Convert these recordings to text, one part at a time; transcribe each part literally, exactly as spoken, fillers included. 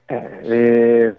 Eh, eh,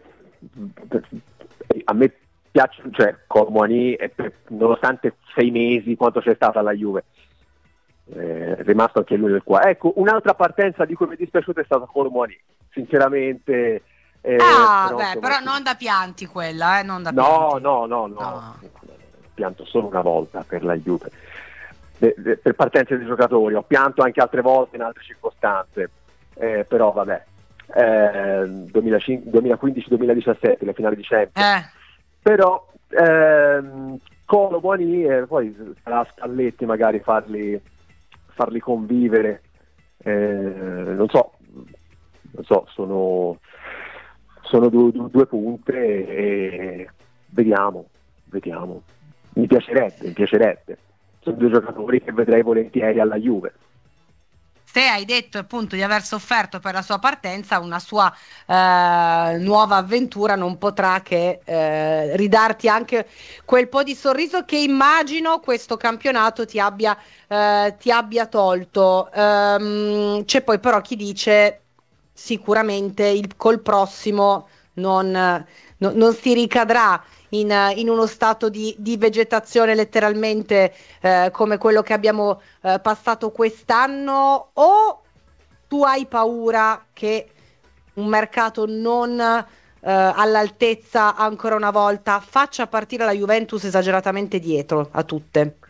a me piace, cioè Colomboigny, nonostante sei mesi quanto c'è stata la Juve, eh, è rimasto anche lui nel cuore. Ecco, un'altra partenza di cui mi è dispiaciuto è stata Colomboigny, sinceramente. Eh, ah però, beh insomma, però non da pianti quella, eh non da no, pianti. no, no, no, No. ho pianto solo una volta per la Juve, de, de, per partenze di giocatori, ho pianto anche altre volte in altre circostanze, eh, però vabbè, eh, duemilaquindici duemiladiciassette le finali di Champions, Eh. però ehm, Colo Buoni, eh, poi sarà Spalletti magari farli, farli convivere, eh, non so, non so, sono, sono due, due, due punte e vediamo, vediamo. Mi piacerebbe, mi piacerebbe. Sono due giocatori che vedrei volentieri alla Juve. Se hai detto appunto di aver sofferto per la sua partenza, una sua eh, nuova avventura non potrà che eh, ridarti anche quel po' di sorriso che immagino questo campionato ti abbia, eh, ti abbia tolto. Ehm, c'è poi però chi dice sicuramente il, col prossimo non, no- non si ricadrà in, in uno stato di, di vegetazione letteralmente eh, come quello che abbiamo eh, passato quest'anno, o tu hai paura che un mercato non eh, all'altezza ancora una volta faccia partire la Juventus esageratamente dietro a tutte?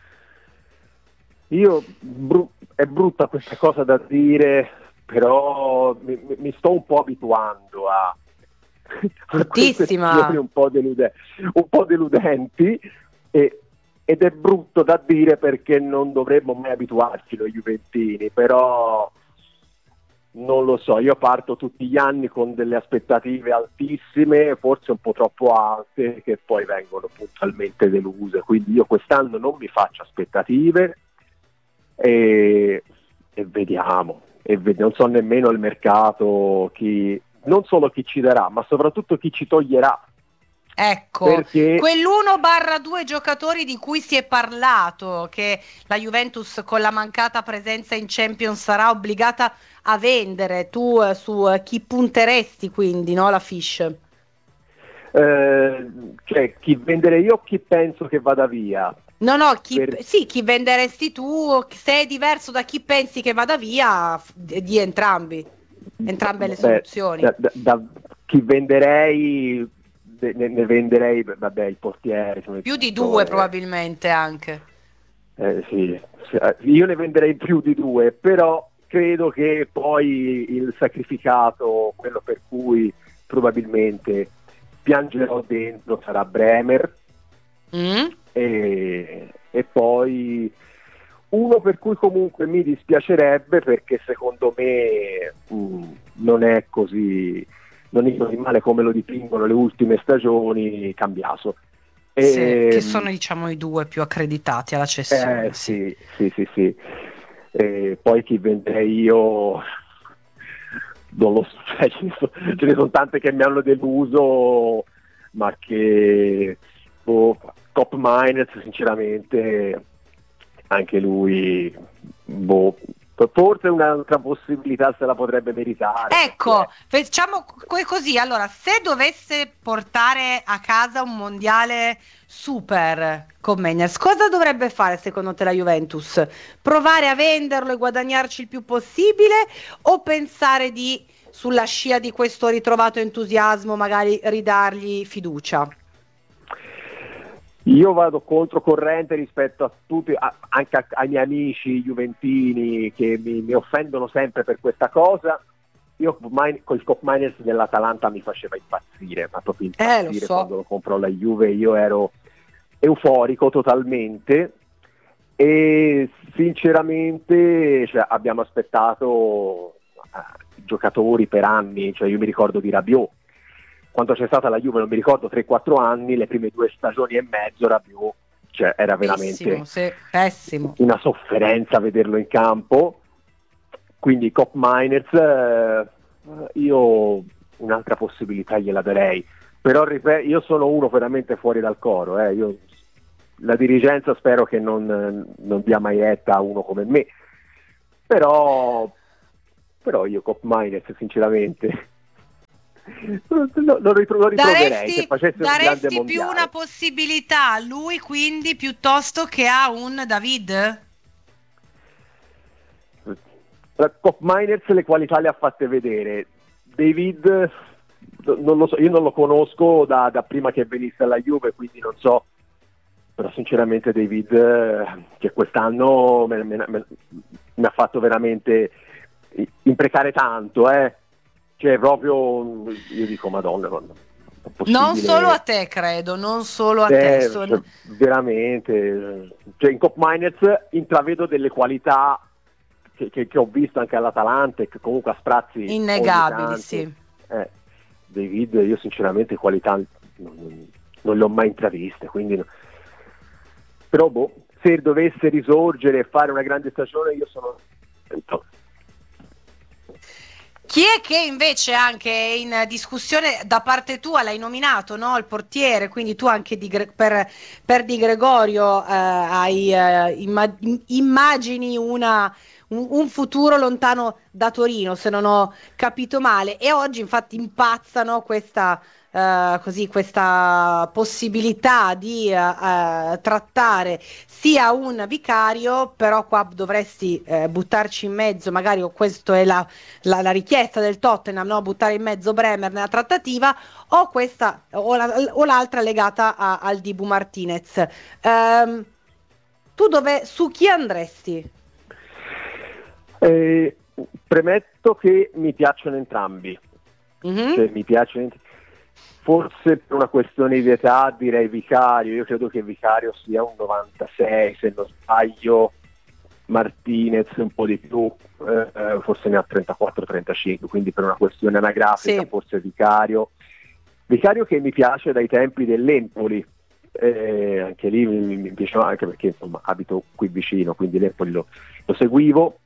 Io, bru- è brutta questa cosa da dire, però mi, mi sto un po' abituando a, a queste stagioni Bruttissima. un po', delude- un po' deludenti, e, ed è brutto da dire perché non dovremmo mai abituarci noi juventini, però non lo so, io parto tutti gli anni con delle aspettative altissime, forse un po' troppo alte, che poi vengono puntualmente deluse, quindi io quest'anno non mi faccio aspettative e, e vediamo, e ved- non so nemmeno il mercato, chi, non solo chi ci darà, ma soprattutto chi ci toglierà. Ecco, Perché quell'uno barra due giocatori di cui si è parlato, che la Juventus con la mancata presenza in Champions sarà obbligata a vendere, tu eh, su eh, chi punteresti quindi, no? La Fish. eh, cioè, chi venderei io, chi penso che vada via. No, no, chi, Per- sì, chi venderesti tu, se è diverso da chi pensi che vada via, f- di di entrambi, entrambe le Beh, soluzioni. da, da- da chi venderei, ne, ne venderei, vabbè, il portiere, insomma, Più di tutto, due eh, probabilmente anche. eh, sì, sì, eh, io ne venderei più di due, però credo che poi il sacrificato, quello per cui probabilmente piangerò dentro, sarà Bremer, Mm? e, e poi uno per cui comunque mi dispiacerebbe, perché secondo me mh, non è così, non è così male come lo dipingono le ultime stagioni, Cambiaso. Sì, che E, sono diciamo i due più accreditati alla eh cessione, sì. sì, sì, sì, sì. E poi chi venderei io, non lo so, cioè, ce ne so- ce ne sono tante che mi hanno deluso, ma che boh, Top Miners sinceramente anche lui, boh, forse un'altra possibilità se la potrebbe meritare, perché Ecco, facciamo co- così. Allora, se dovesse portare a casa un mondiale super con Megners, cosa dovrebbe fare secondo te la Juventus? Provare a venderlo e guadagnarci il più possibile, o pensare di, sulla scia di questo ritrovato entusiasmo, magari ridargli fiducia? io vado controcorrente rispetto a tutti, a- anche a- ai miei amici juventini che mi, mi offendono sempre per questa cosa. Io mai, col Cop Miners dell'Atalanta mi faceva impazzire, ma proprio Eh, lo impazzire so. quando lo comprò la Juve, io ero euforico totalmente, e sinceramente, cioè, abbiamo aspettato eh, giocatori per anni, cioè io mi ricordo di Rabiot, quando c'è stata la Juve non mi ricordo tre quattro anni, le prime due stagioni e mezzo Rabiot, cioè era Pessimo, veramente sì, pessimo. una sofferenza vederlo in campo, quindi Cop Miners, eh, io un'altra possibilità gliela darei, però ripeto, io sono uno veramente fuori dal coro, eh. Io, la dirigenza spero che non, non dia mai retta a uno come me, però, però io Cop Miners sinceramente lo, lo, ritro- lo ritroverei daresti, se facesse un grande daresti mondiale. più una possibilità a lui quindi piuttosto che a un David? Kopp Meiners le qualità le ha fatte vedere. David non lo so, io non lo conosco da, da prima che venisse alla Juve, quindi non so, però sinceramente David eh, che quest'anno me, me, me, mi ha fatto veramente imprecare tanto, eh. Cioè proprio io dico madonna, non solo a te credo, non solo a eh, te sono... cioè, veramente, cioè in Kopp Meiners intravedo delle qualità che, che, che ho visto anche all'Atalanta e che comunque a sprazzi innegabili, sì. eh, David io sinceramente qualità non, non le ho mai intraviste, quindi no. Però boh, se dovesse risorgere e fare una grande stagione io sono contento. Chi è che invece anche in discussione da parte tua l'hai nominato, no? Il portiere, quindi tu anche di, per, per Di Gregorio eh, hai eh, imma- immagini una, un, un futuro lontano da Torino, se non ho capito male, e oggi infatti impazzano questa Uh, così questa possibilità di uh, uh, trattare sia un vicario, però qua dovresti uh, buttarci in mezzo, magari o questo è la, la, la richiesta del Tottenham, no? Buttare in mezzo Bremer nella trattativa, o questa o, la, o l'altra legata a, al Dibu Martinez. Um, tu dove, su chi andresti? Eh, premetto che mi piacciono entrambi, mm-hmm. cioè, mi piacciono entrambi. Forse per una questione di età direi Vicario, io credo che Vicario sia un novantasei, se non sbaglio, Martinez un po' di più, eh, forse ne ha trentaquattro trentacinque, quindi per una questione anagrafica sì. Forse Vicario. Vicario che mi piace dai tempi dell'Empoli, eh, anche lì mi, mi piaceva anche perché insomma abito qui vicino, quindi l'Empoli lo, lo seguivo,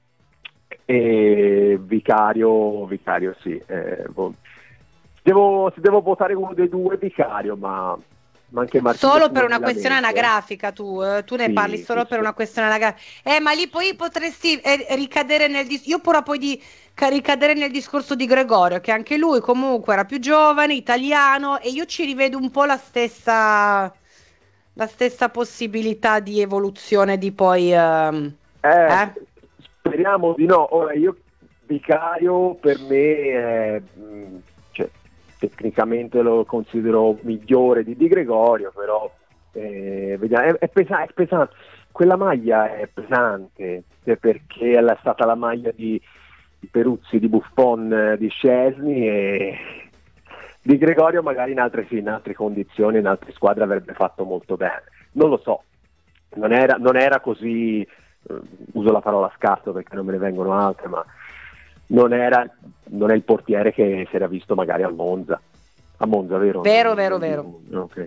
e Vicario, Vicario sì, eh, boh. Devo, se devo votare uno dei due, Vicario, ma, ma anche Martinez. Solo per una questione anagrafica, tu, eh? tu ne sì, parli solo sì, per sì. una questione anagrafica. Eh, ma lì poi potresti eh, ricadere nel dis- io pure poi di ricadere nel discorso di Gregorio, che anche lui comunque era più giovane, italiano, e io ci rivedo un po' la stessa la stessa possibilità di evoluzione di poi ehm, eh, eh? Speriamo di no. Ora io Vicario per me è, cioè, tecnicamente lo considero migliore di Di Gregorio, però eh, vediamo, è, è, pesa- è pesante, quella maglia è pesante, cioè, perché è stata la maglia di, di Peruzzi, di Buffon, di Szczesny, e Di Gregorio magari in altre, sì, in altre condizioni, in altre squadre avrebbe fatto molto bene, non lo so, non era, non era così, eh, uso la parola scarso perché non me ne vengono altre, ma non era non è il portiere che si era visto magari a Monza. A Monza, vero? Vero, vero, vero. Okay.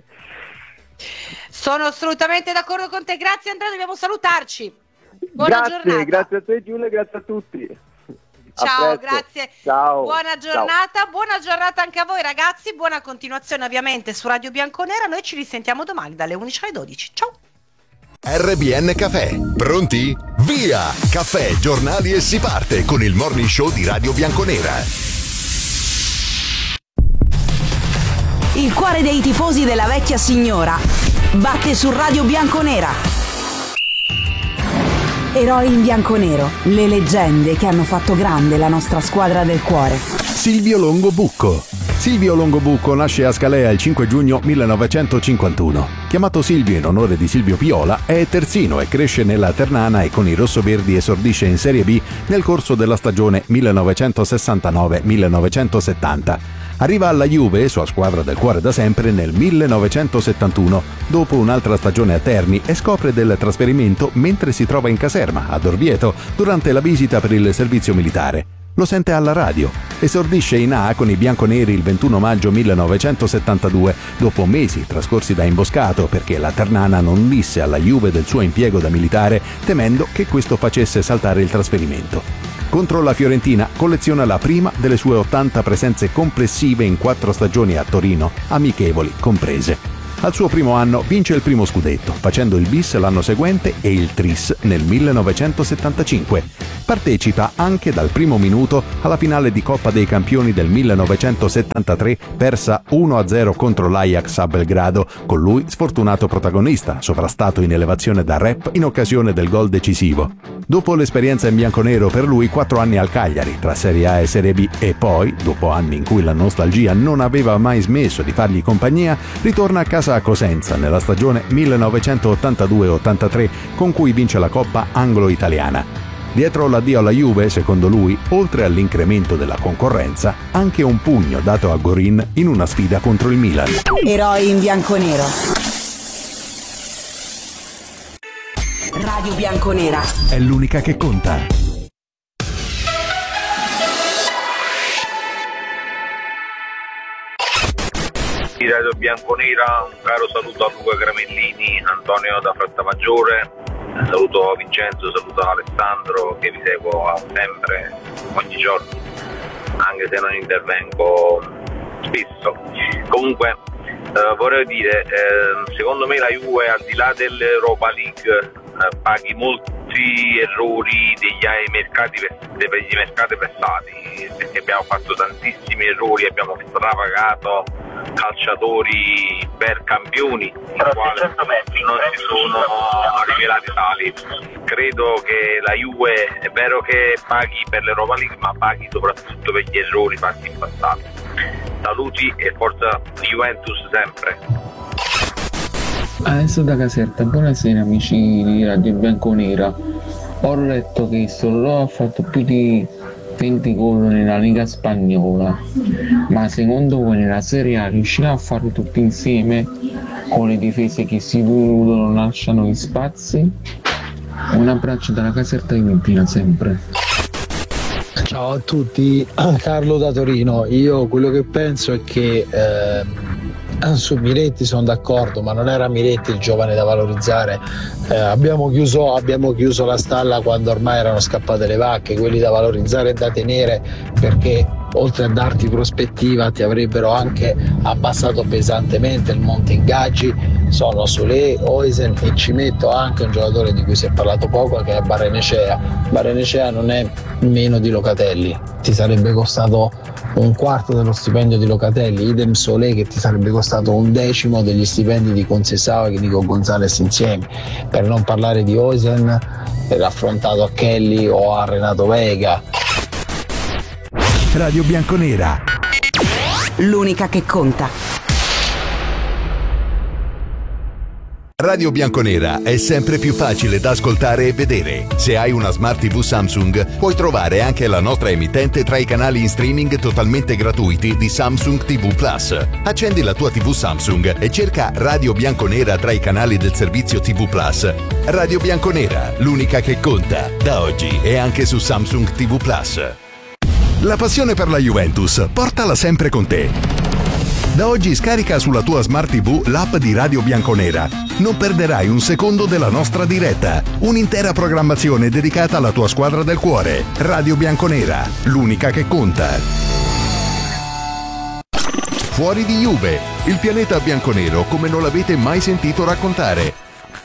Sono assolutamente d'accordo con te. Grazie Andrea, dobbiamo salutarci. Buona grazie, giornata. Grazie a te Giulia, grazie a tutti. Ciao, a grazie. Ciao. Buona giornata, Ciao. buona giornata anche a voi ragazzi. Buona continuazione ovviamente su Radio Bianconera. Noi ci risentiamo domani dalle undici alle dodici. Ciao. R B N Caffè, pronti? Via! Caffè, giornali e si parte con il morning show di Radio Bianconera. Il cuore dei tifosi della vecchia signora batte su Radio Bianconera. Eroi in bianconero, le leggende che hanno fatto grande la nostra squadra del cuore. Silvio Longobucco. Silvio Longobucco nasce a Scalea il cinque giugno millenovecentocinquantuno. Chiamato Silvio in onore di Silvio Piola, è terzino e cresce nella Ternana e con i rossoverdi esordisce in Serie B nel corso della stagione millenovecentosessantanove millenovecentosettanta. Arriva alla Juve, sua squadra del cuore da sempre, nel millenovecentosettantuno, dopo un'altra stagione a Terni, e scopre del trasferimento mentre si trova in caserma, ad Orvieto, durante la visita per il servizio militare. Lo sente alla radio. Esordisce in A con i bianconeri il ventuno maggio millenovecentosettantadue, dopo mesi trascorsi da imboscato perché la Ternana non disse alla Juve del suo impiego da militare, temendo che questo facesse saltare il trasferimento. Contro la Fiorentina colleziona la prima delle sue ottanta presenze complessive in quattro stagioni a Torino, amichevoli comprese. Al suo primo anno vince il primo scudetto, facendo il bis l'anno seguente e il tris nel millenovecentosettantacinque. Partecipa anche dal primo minuto alla finale di Coppa dei Campioni del millenovecentosettantatré, persa uno a zero contro l'Ajax a Belgrado, con lui sfortunato protagonista, sovrastato in elevazione da Rep in occasione del gol decisivo. Dopo l'esperienza in bianconero, per lui quattro anni al Cagliari, tra Serie A e Serie B, e poi, dopo anni in cui la nostalgia non aveva mai smesso di fargli compagnia, ritorna a casa a Cosenza nella stagione millenovecentottantadue ottantatré, con cui vince la Coppa anglo-italiana. Dietro l'addio alla Juve, secondo lui, oltre all'incremento della concorrenza, anche un pugno dato a Gorin in una sfida contro il Milan. Eroi in bianconero. Radio Bianconera È l'unica che conta. Di Radio Bianconera, un caro saluto a Luca Gramellini, Antonio da Frattamaggiore, saluto Vincenzo, saluto Alessandro che vi seguo sempre, ogni giorno, anche se non intervengo spesso. Comunque eh, vorrei dire, eh, secondo me la Juve, al di là dell'Europa League, eh, paghi molti errori degli mercati, degli mercati passati, perché abbiamo fatto tantissimi errori, abbiamo stravagato calciatori per campioni, i quali non si sono rivelati tali. Credo che la Juve è vero che paghi per l'Europa League, ma paghi soprattutto per gli errori fatti in passato. Saluti e forza Juventus sempre. Adesso da Caserta, buonasera amici di Radio Bianconera. Ho letto che Solò ha fatto più di venti gol nella Liga Spagnola, ma secondo voi nella Serie A riuscirà a farli tutti insieme con le difese che si chiudono, lasciano gli spazi? Un abbraccio dalla Caserta Juventina sempre. Ciao a tutti, Carlo da Torino. Io quello che penso è che eh, su Miretti sono d'accordo, ma non era Miretti il giovane da valorizzare. Eh, abbiamo chiuso, abbiamo chiuso la stalla quando ormai erano scappate le vacche. Quelli da valorizzare e da tenere, perché oltre a darti prospettiva ti avrebbero anche abbassato pesantemente il monte ingaggi, sono Solé, Oisen, e ci metto anche un giocatore di cui si è parlato poco, che è Barrenechea. Barrenechea non è meno di Locatelli, ti sarebbe costato un quarto dello stipendio di Locatelli, idem Solé che ti sarebbe costato un decimo degli stipendi di Conceição e di Nico Gonzalez insieme, per non parlare di Oisen raffrontato a Kelly o a Renato Vega. Radio Bianconera, l'unica che conta. Radio Bianconera è sempre più facile da ascoltare e vedere. Se hai una Smart tivù Samsung, puoi trovare anche la nostra emittente tra i canali in streaming totalmente gratuiti di Samsung tivù Plus. Accendi la tua tivù Samsung e cerca Radio Bianconera tra i canali del servizio tivù Plus. Radio Bianconera, l'unica che conta, da oggi e anche su Samsung tivù Plus. La passione per la Juventus, portala sempre con te. Da oggi scarica sulla tua Smart tivù l'app di Radio Bianconera. Non perderai un secondo della nostra diretta. Un'intera programmazione dedicata alla tua squadra del cuore. Radio Bianconera, l'unica che conta. Fuori di Juve, il pianeta bianconero come non l'avete mai sentito raccontare.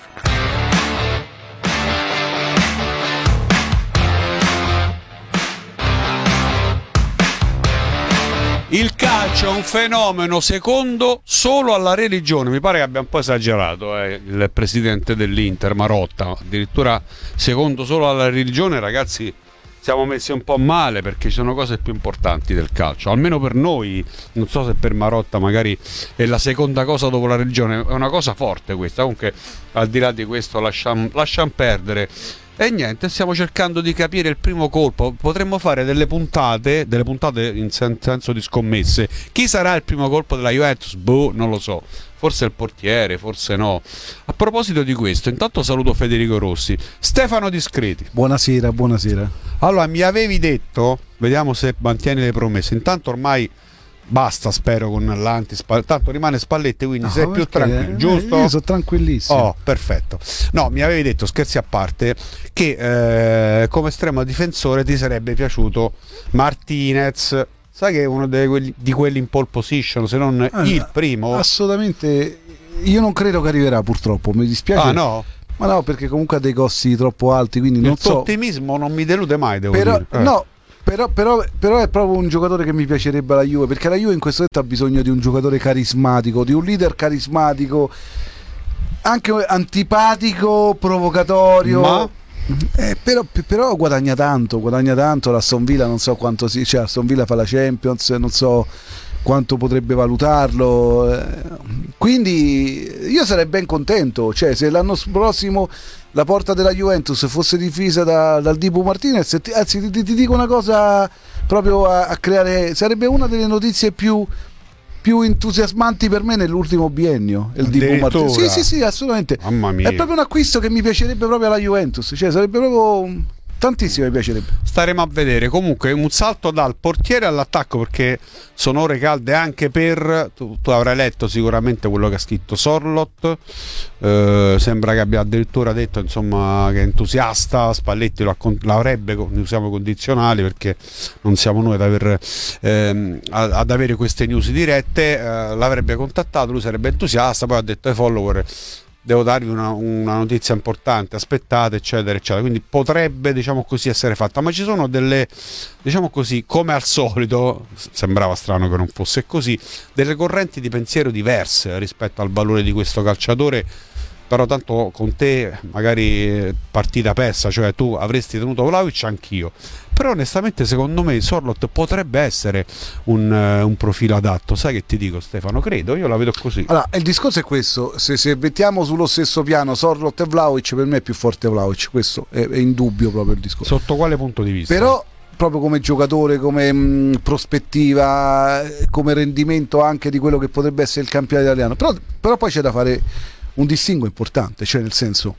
Il calcio è un fenomeno secondo solo alla religione. Mi pare che abbia un po' esagerato eh, il presidente dell'Inter Marotta, addirittura secondo solo alla religione. Ragazzi, siamo messi un po' male, perché ci sono cose più importanti del calcio, almeno per noi. Non so se per Marotta magari è la seconda cosa dopo la religione, è una cosa forte questa. Comunque, al di là di questo, lasciamo lasciam perdere. E niente, stiamo cercando di capire il primo colpo. Potremmo fare delle puntate, delle puntate in sen- senso di scommesse. Chi sarà il primo colpo della Juventus? Boh, non lo so. Forse il portiere, forse no. A proposito di questo, intanto saluto Federico Rossi. Stefano Discreti. Buonasera, buonasera. Allora, mi avevi detto, vediamo se mantieni le promesse. Intanto ormai basta, spero, con l'antispalletti. Tanto rimane Spalletti, quindi no, sei più tranquillo, giusto? Io sono tranquillissimo. Oh, perfetto. No, mi avevi detto, scherzi a parte, che eh, come estremo difensore ti sarebbe piaciuto Martinez. Sai che è uno dei quelli, di quelli in pole position, se non ah, il primo? Assolutamente. io non credo che arriverà, purtroppo, mi dispiace. Ah no? Ma no, perché comunque ha dei costi troppo alti, quindi non Il tuo so. ottimismo non mi delude mai, devo Però, dire. Eh. no, però, però, però è proprio un giocatore che mi piacerebbe alla Juve, perché la Juve in questo momento ha bisogno di un giocatore carismatico, di un leader carismatico, anche antipatico, provocatorio. Ma Eh, però, però guadagna tanto, guadagna tanto. L'Aston Villa non so quanto si, cioè Aston Villa fa la Champions, non so quanto potrebbe valutarlo. eh, Quindi io sarei ben contento, cioè se l'anno prossimo la porta della Juventus fosse difesa da, dal Dibu Martinez, ti, anzi ti, ti, ti dico una cosa proprio a, a creare, sarebbe una delle notizie più più entusiasmanti per me nell'ultimo biennio, il Dibu Martinez. Sì, sì, sì, assolutamente. Mamma mia. È proprio un acquisto che mi piacerebbe proprio alla Juventus, cioè sarebbe proprio tantissimo, mi piacerebbe. Staremo a vedere. Comunque un salto dal portiere all'attacco, perché sono ore calde anche per tu, tu avrai letto sicuramente quello che ha scritto Sorloth. Eh, sembra che abbia addirittura detto, insomma, che è entusiasta. Spalletti lo accon- l'avrebbe, usiamo condizionali perché non siamo noi ad, aver, ehm, ad avere queste news dirette. Eh, l'avrebbe contattato, lui sarebbe entusiasta, poi ha detto ai follower: devo darvi una, una notizia importante, aspettate, eccetera, eccetera. Quindi potrebbe, diciamo così, essere fatta. Ma ci sono delle, diciamo così, come al solito, sembrava strano che non fosse così, delle correnti di pensiero diverse rispetto al valore di questo calciatore. Però tanto con te magari partita persa, cioè tu avresti tenuto Vlahovic, anch'io. Però onestamente secondo me Sorloth potrebbe essere un, uh, un profilo adatto. Sai che ti dico, Stefano? Credo, io la vedo così. Allora, il discorso è questo: se, se mettiamo sullo stesso piano Sorloth e Vlahovic, per me è più forte Vlahovic, questo è, è indubbio proprio il discorso. Sotto quale punto di vista? Però proprio come giocatore, come mh, prospettiva, come rendimento anche di quello che potrebbe essere il campionato italiano. Però, però poi c'è da fare un distinguo importante, cioè nel senso,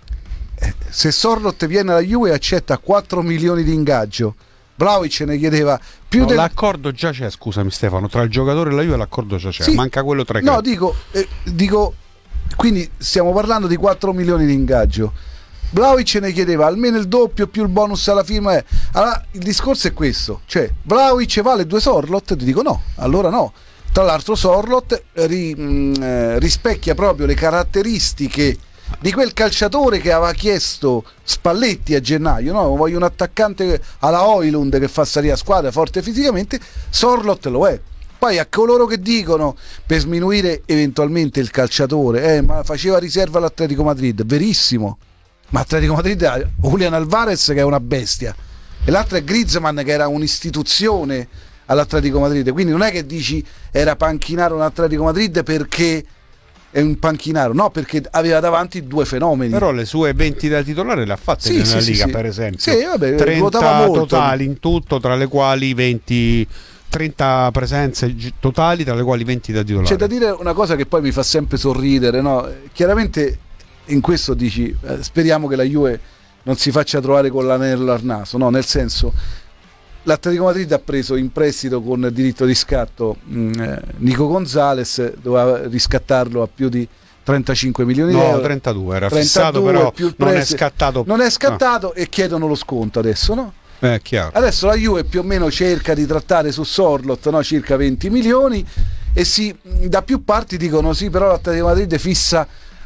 eh, se Sorloth viene alla Juve e accetta quattro milioni di ingaggio, Vlahovic ne chiedeva più no, del... l'accordo già c'è, scusami Stefano, tra il giocatore e la Juve l'accordo già c'è, sì, manca quello tra i no dico, eh, dico quindi stiamo parlando di quattro milioni di ingaggio. Vlahovic ne chiedeva almeno il doppio più il bonus alla firma. eh. Allora il discorso è questo, cioè Vlahovic vale due Sorloth? Ti dico no, allora no. Tra l'altro Sorloth ri, mh, eh, rispecchia proprio le caratteristiche di quel calciatore che aveva chiesto Spalletti a gennaio, no? Voglio un attaccante alla Højlund che fa salire a squadra, forte fisicamente. Sorloth lo è. Poi a coloro che dicono per sminuire eventualmente il calciatore, eh, ma faceva riserva all'Atletico Madrid, verissimo, ma Atletico Madrid ha Julian Alvarez che è una bestia e l'altro è Griezmann che era un'istituzione all'Atletico Madrid, quindi non è che dici era panchinaro un Atletico Madrid perché è un panchinaro, no, perché aveva davanti due fenomeni. Però le sue venti da titolare le ha fatte sì, nella sì, Liga, sì, per esempio. Sì, vabbè, trenta molto. Totali in tutto, tra le quali venti, trenta presenze totali, tra le quali venti da titolare. C'è da dire una cosa che poi mi fa sempre sorridere, no? Chiaramente in questo dici eh, speriamo che la Juve non si faccia trovare con l'anello al naso, no, nel senso, l'Atletico Madrid ha preso in prestito con diritto di scatto mh, eh, Nico Gonzalez, doveva riscattarlo a più di trentacinque milioni no, di euro. trentadue era trentadue, fissato, però più non è prestito. scattato. Non è scattato ah. E chiedono lo sconto adesso, no? Eh, chiaro. Adesso la Juve più o meno cerca di trattare su Sorloth, no? Circa venti milioni, e si, da più parti dicono sì, però l'Atletico Madrid fissa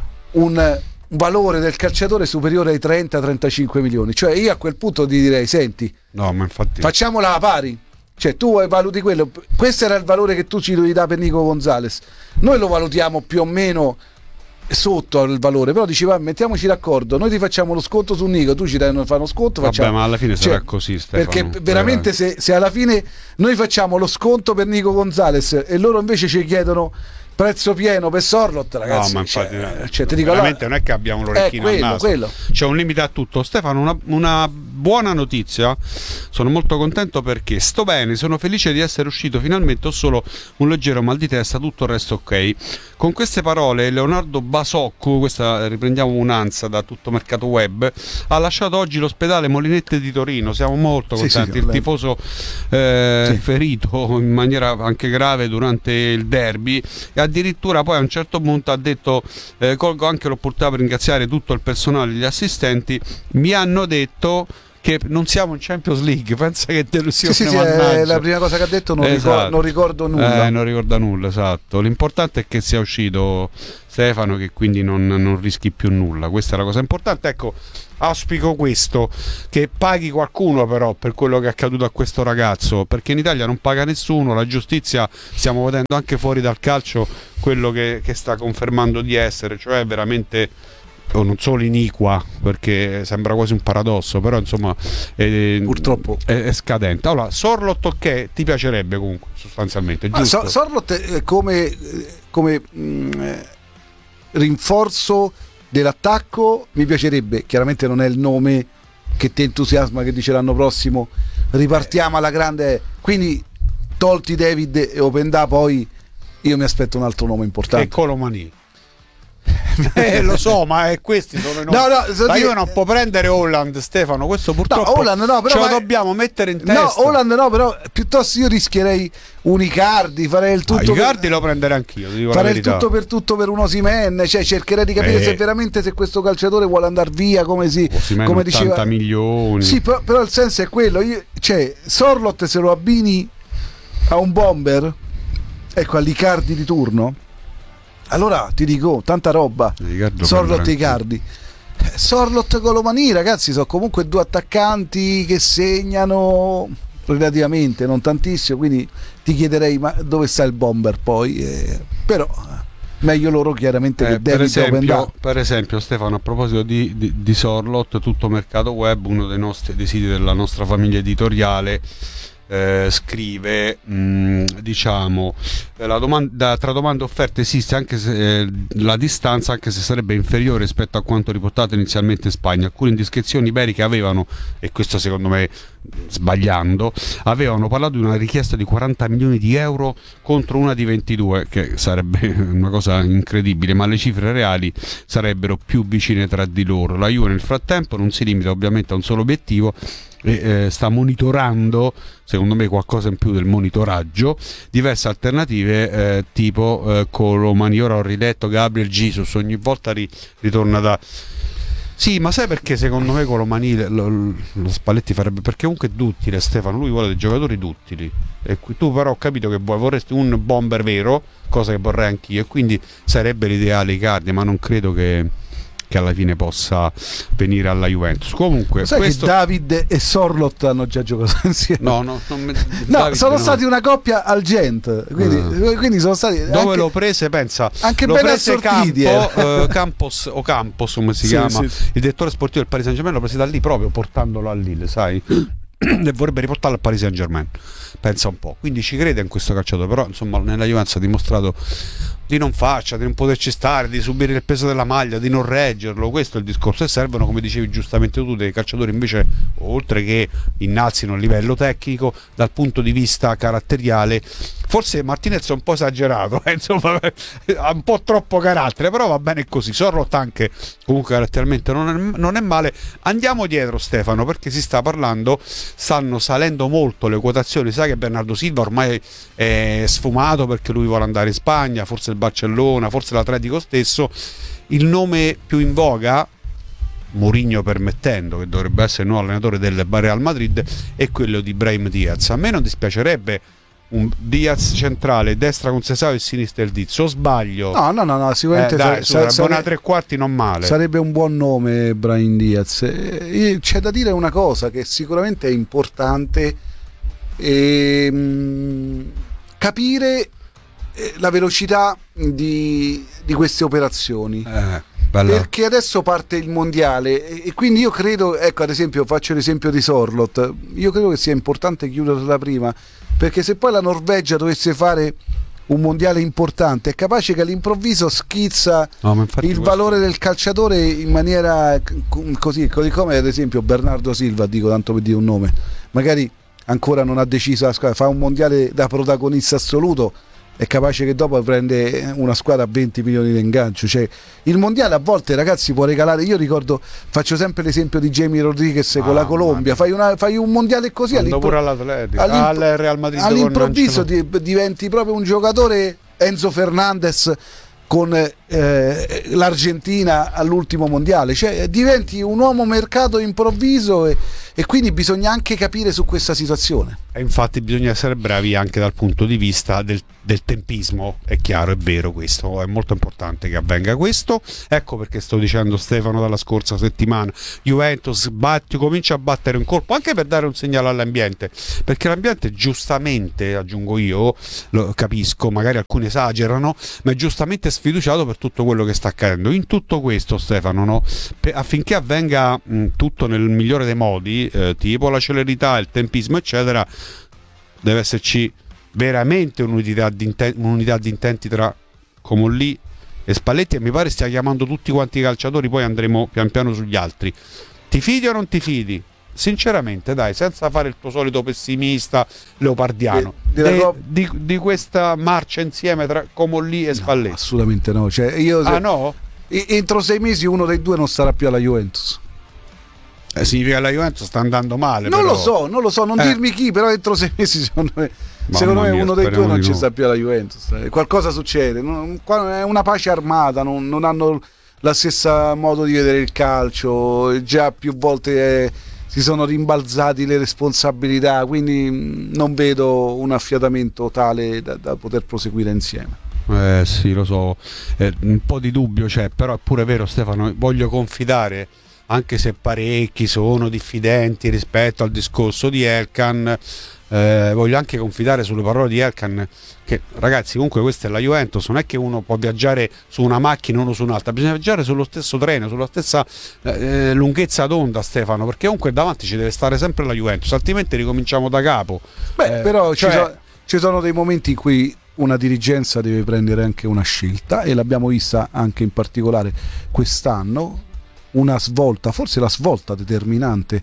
un valore del calciatore superiore ai trenta trentacinque milioni. Cioè io a quel punto ti direi senti, no, ma infatti facciamola a pari, cioè tu valuti quello, questo era il valore che tu ci dovevi dare per Nico Gonzalez, noi lo valutiamo più o meno sotto il valore, però dici va, mettiamoci d'accordo, noi ti facciamo lo sconto su Nico, tu ci dai fare uno sconto, facciamo. Vabbè, ma alla fine cioè, sarà così, Stefano, perché veramente se, se alla fine noi facciamo lo sconto per Nico Gonzalez e loro invece ci chiedono prezzo pieno per Sorloth, ragazzi, no, ma infatti, cioè, cioè, ti dico, veramente allora, non è che abbiamo l'orecchino quello, al naso, quello. C'è un limite a tutto. Stefano, una, una buona notizia, sono molto contento perché sto bene, sono felice di essere uscito finalmente, ho solo un leggero mal di testa, tutto il resto ok. Con queste parole Leonardo Basocco, questa riprendiamo un'ansia da tutto Mercato Web, ha lasciato oggi l'ospedale Molinette di Torino, siamo molto contenti, sì, sì, il tifoso eh, sì. ferito in maniera anche grave durante il derby, e addirittura poi a un certo punto ha detto eh, colgo anche l'opportunità per ringraziare tutto il personale e gli assistenti, mi hanno detto che non siamo in Champions League, pensa che delusione. Sì, sì, sì, è la prima cosa che ha detto, non, esatto. ricordo, non ricordo nulla. Eh, non ricorda nulla, esatto. L'importante è che sia uscito Stefano, che quindi non, non rischi più nulla. Questa è la cosa importante. Ecco, auspico questo, che paghi qualcuno però per quello che è accaduto a questo ragazzo, perché in Italia non paga nessuno. La giustizia, stiamo vedendo anche fuori dal calcio quello che, che sta confermando di essere, cioè veramente, o non solo iniqua, perché sembra quasi un paradosso, però insomma è, purtroppo è, è scadente. Allora, Sorloth, ok, ti piacerebbe comunque sostanzialmente, giusto? Ah, Sorloth è come, come mh, rinforzo dell'attacco mi piacerebbe. Chiaramente non è il nome che ti entusiasma, che dice l'anno prossimo ripartiamo alla grande, quindi tolti David e Openda, poi io mi aspetto un altro nome importante. E Colomani. Eh, lo so, ma è questi sono i nomi. No, no, so ma dire... io non può prendere Holland, Stefano, questo purtroppo no, Holland, no, però ce lo ma... dobbiamo mettere in testa. No, Holland no, però piuttosto io rischierei un Icardi, farei il tutto. Ah, Icardi per... lo prenderei anch'io, ti dico farei la il tutto per tutto per un Osimhen, cioè cercherei di capire eh. se veramente se questo calciatore vuole andare via, come si Osimhen come ottanta diceva milioni. Sì, però, però il senso è quello, io, cioè Sorloth se lo abbini a un bomber, ecco, all'Icardi di turno, allora ti dico tanta roba. Sorloth e Icardi. Sorloth con Colomani, ragazzi, sono comunque due attaccanti che segnano relativamente, non tantissimo, quindi ti chiederei ma dove sta il bomber poi, eh, però meglio loro chiaramente eh, che per David esempio, per esempio Stefano, a proposito di, di, di Sorloth, Tutto Mercato Web, uno dei nostri dei siti della nostra famiglia editoriale, Eh, scrive mh, diciamo eh, la domanda, tra domanda e offerta esiste anche se eh, la distanza, anche se sarebbe inferiore rispetto a quanto riportato inizialmente in Spagna. Alcune indiscrezioni iberiche avevano, e questo secondo me sbagliando, avevano parlato di una richiesta di quaranta milioni di euro contro una di ventidue, che sarebbe una cosa incredibile, ma le cifre reali sarebbero più vicine tra di loro. La Juve nel frattempo non si limita ovviamente a un solo obiettivo e eh, sta monitorando, secondo me qualcosa in più del monitoraggio, diverse alternative eh, tipo eh, Colomani. Ora ho riletto Gabriel Jesus, ogni volta ri- ritorna da... Sì, ma sai perché secondo me Colomani lo, lo, lo Spalletti farebbe? Perché comunque è duttile, Stefano, lui vuole dei giocatori duttili, e qui, tu però ho capito che vuoi, vorresti un bomber vero, cosa che vorrei anch'io, e quindi sarebbe l'ideale Icardi, ma non credo che che alla fine possa venire alla Juventus. Comunque, sai questo... che David e Sorloth hanno già giocato insieme? No, no, non me... no David, sono no. stati una coppia al Gent, quindi, uh. quindi sono stati dove anche... lo prese, pensa, anche lo bene prese assortiti, Campo, eh. uh, Campos o Campos come si sì, chiama, sì. il direttore sportivo del Paris Saint-Germain, lo prese da lì proprio portandolo a Lille, sai? E vorrebbe riportarlo al Paris Saint-Germain, pensa un po', quindi ci crede in questo calciatore, però insomma nella Juventus ha dimostrato di non farcia, di non poterci stare, di subire il peso della maglia, di non reggerlo. Questo è il discorso, e servono, come dicevi giustamente tu, dei calciatori invece, oltre che innalzino il livello tecnico, dal punto di vista caratteriale. Forse Martinez è un po' esagerato, eh, insomma ha un po' troppo carattere, però va bene così. Sorloth anche comunque caratterialmente non è, non è male. Andiamo dietro, Stefano, perché si sta parlando, stanno salendo molto le quotazioni. Sai che Bernardo Silva ormai è sfumato perché lui vuole andare in Spagna, forse il Barcellona, forse l'Atletico stesso. Il nome più in voga, Mourinho permettendo, che dovrebbe essere il nuovo allenatore del Real Madrid, è quello di Brahim Diaz. A me non dispiacerebbe un Diaz centrale, destra con Sesao e sinistra il Dizzo, o sbaglio? No, no, no, no, sicuramente eh, dai, sa- sa- buona tre quarti non male. Sarebbe un buon nome Brahim Diaz. E c'è da dire una cosa che sicuramente è importante, e, mh, capire la velocità di, di queste operazioni. Eh. Perché adesso parte il mondiale e quindi io credo, ecco, ad esempio faccio l'esempio di Sorloth, io credo che sia importante chiuderla prima, perché se poi la Norvegia dovesse fare un mondiale importante è capace che all'improvviso schizza no, il questo... valore del calciatore in maniera così, così come ad esempio Bernardo Silva, dico tanto per dire un nome, magari ancora non ha deciso la squadra, fa un mondiale da protagonista assoluto, è capace che dopo prende una squadra a venti milioni di ingaggio. Cioè, il mondiale a volte, ragazzi, può regalare. Io ricordo, faccio sempre l'esempio di Jamie Rodriguez con ah, la Colombia, fai, una, fai un mondiale così pure all'Atletico, al Real Madrid, all'improvviso di, diventi proprio un giocatore Enzo Fernandez con eh, l'Argentina all'ultimo mondiale, cioè diventi un uomo mercato improvviso e, e quindi bisogna anche capire su questa situazione. E infatti bisogna essere bravi anche dal punto di vista del, del tempismo, è chiaro, è vero, questo è molto importante che avvenga questo. Ecco perché sto dicendo, Stefano, dalla scorsa settimana, Juventus batti, comincia a battere un colpo anche per dare un segnale all'ambiente, perché l'ambiente giustamente, aggiungo io, lo capisco, magari alcuni esagerano, ma è giustamente sfiduciato per tutto quello che sta accadendo. In tutto questo, Stefano, no? Per, affinché avvenga mh, tutto nel migliore dei modi, eh, tipo la celerità, il tempismo eccetera, deve esserci veramente un'unità di, inten- un'unità di intenti tra Comolli e Spalletti, e mi pare stia chiamando tutti quanti i calciatori, poi andremo pian piano sugli altri. Ti fidi o non ti fidi? Sinceramente, dai, senza fare il tuo solito pessimista leopardiano, di, de, di, di questa marcia insieme tra Comolli e Spalletti? No, assolutamente no. Cioè, io, ah no? Entro sei mesi uno dei due non sarà più alla Juventus. Eh, significa che la Juventus sta andando male. Non però. lo so, non lo so, non eh. dirmi chi, però entro sei mesi secondo me, Mamma secondo me mia, uno dei due non ci no. sta più alla Juventus. Qualcosa succede, non, è una pace armata, non, non hanno la stessa modo di vedere il calcio, già più volte eh, si sono rimbalzati le responsabilità, quindi mh, non vedo un affiatamento tale da, da poter proseguire insieme. Eh sì, lo so, eh, un po' di dubbio c'è, però è pure vero, Stefano, voglio confidare, anche se parecchi sono diffidenti rispetto al discorso di Elkan, eh, voglio anche confidare sulle parole di Elkan, che ragazzi, comunque questa è la Juventus, non è che uno può viaggiare su una macchina uno su un'altra, bisogna viaggiare sullo stesso treno, sulla stessa eh, lunghezza d'onda, Stefano, perché comunque davanti ci deve stare sempre la Juventus, altrimenti ricominciamo da capo. Beh, eh, però cioè... ci, so, ci sono dei momenti in cui una dirigenza deve prendere anche una scelta, e l'abbiamo vista anche in particolare quest'anno, una svolta, forse la svolta determinante.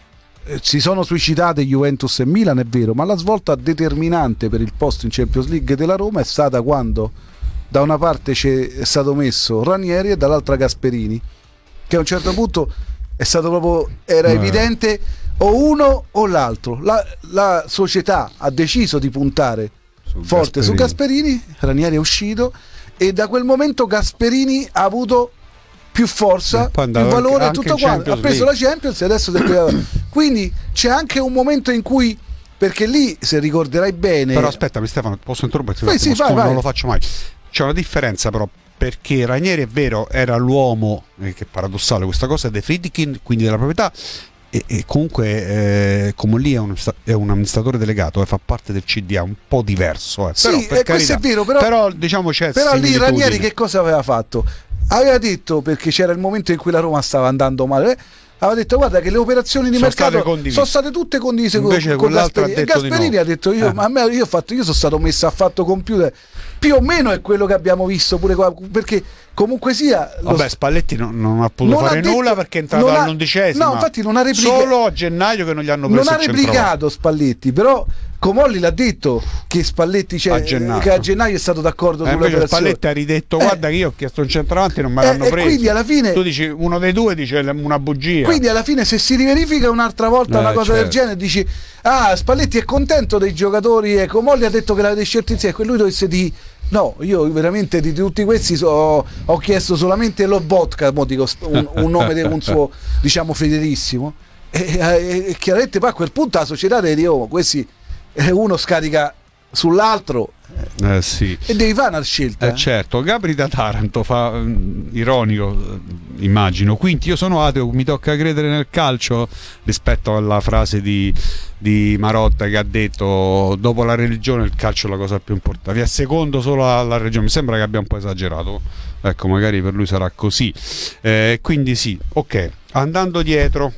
Eh, si sono suicidate Juventus e Milan, è vero, ma la svolta determinante per il posto in Champions League della Roma è stata quando da una parte c'è stato messo Ranieri e dall'altra Gasperini, che a un certo punto è stato proprio, era eh. evidente o uno o l'altro. La, la società ha deciso di puntare Su forte Gasperini. su Gasperini, Ranieri è uscito e da quel momento Gasperini ha avuto più forza, più valore, anche tutto quanto. Ha preso la Champions e adesso deve... quindi c'è anche un momento in cui, perché lì, se ricorderai bene, però aspettami Stefano, posso interromperti? Beh, sì, vai, vai. Non lo faccio mai. C'è una differenza però, perché Ranieri, è vero, era l'uomo, eh, che è paradossale questa cosa, dei Friedkin, quindi della proprietà, e, e comunque eh, come lì è un, è un amministratore delegato, eh, fa parte del C D A, un po' diverso, eh. sì, però, per eh, questo è vero, però, però diciamo c'è però lì similitudine. Ranieri che cosa aveva fatto? Aveva detto, perché c'era il momento in cui la Roma stava andando male, eh, aveva detto guarda che le operazioni di sono mercato state sono state tutte condivise. Invece con, con Gasperini, e Gasperini ha detto io, eh. ma a me, io, ho fatto, io sono stato messo a fatto computer, più o meno è quello che abbiamo visto pure qua, perché comunque sia lo... Vabbè, Spalletti non, non ha potuto non fare ha detto, nulla perché è entrato ha, all'undicesima, no, infatti non ha replicato, solo a gennaio che non gli hanno preso non ha il replicato Spalletti, però Comolli l'ha detto che Spalletti c'è, a gennaio. che a gennaio è stato d'accordo eh, sulle invece operazioni. Spalletti ha ridetto eh, guarda che io ho chiesto un centravanti e non me eh, l'hanno e preso, quindi alla fine tu dici uno dei due dice una bugia, quindi alla fine se si riverifica un'altra volta eh, una cosa certo. del genere, dici ah Spalletti è contento dei giocatori e Comolli ha detto che l'avete scelto insieme, e lui dovesse di no, io veramente di tutti questi so, ho chiesto solamente Lobotka, mo dico un, un nome di un suo diciamo fedelissimo, e, e, e chiaramente poi a quel punto la società deve dire oh, questi uno scarica sull'altro, eh, sì. e devi fare una scelta. Eh, certo. Gabri da Taranto fa mh, ironico, eh, immagino, quindi io sono ateo, mi tocca credere nel calcio, rispetto alla frase di, di Marotta che ha detto dopo la religione il calcio è la cosa più importante, vi assecondo solo alla religione. Mi sembra che abbia un po' esagerato, ecco, magari per lui sarà così, eh, quindi sì, ok, andando dietro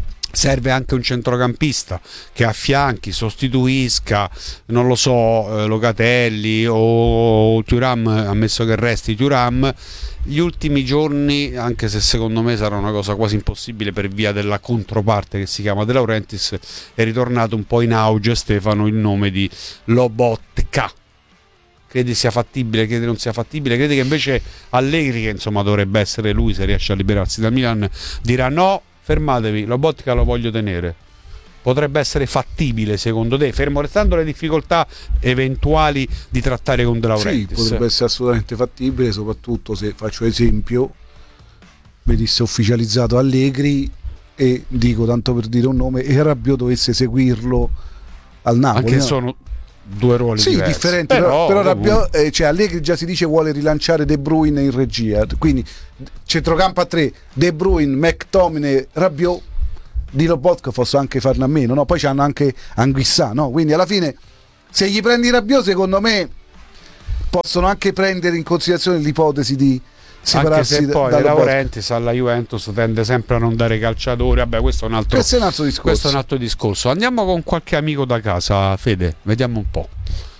serve anche un centrocampista che affianchi, sostituisca, non lo so, eh, Locatelli o Thuram, ammesso che resti Thuram. Gli ultimi giorni, anche se secondo me sarà una cosa quasi impossibile per via della controparte che si chiama De Laurentiis, è ritornato un po' in auge, Stefano, il nome di Lobotka. Credi sia fattibile, credi non sia fattibile, credi che invece Allegri, che insomma dovrebbe essere lui se riesce a liberarsi dal Milan, dirà no, fermatevi, Lobotka lo voglio tenere? potrebbe essere fattibile secondo te, fermo restando le difficoltà eventuali di trattare con De Laurentiis? Sì, potrebbe essere assolutamente fattibile, soprattutto se faccio esempio venisse ufficializzato Allegri e dico, tanto per dire un nome, e Rabiot dovesse seguirlo al Napoli, anche no? sono due ruoli sì, diversi, differenti, però, però Rabiot, eh, cioè Allegri già si dice vuole rilanciare De Bruyne in regia, quindi centrocampo a tre, De Bruyne, McTominay, Rabiot, di Lobotka posso anche farne a meno, no? Poi c'hanno anche Anguissà, no? Quindi alla fine se gli prendi Rabiot, secondo me possono anche prendere in considerazione l'ipotesi di separarsi. Anche se poi da De Laurentiis alla Juventus tende sempre a non dare calciatori, vabbè, questo è un altro, questo è un altro discorso. Questo è un altro discorso. Andiamo con qualche amico da casa, Fede, vediamo un po'.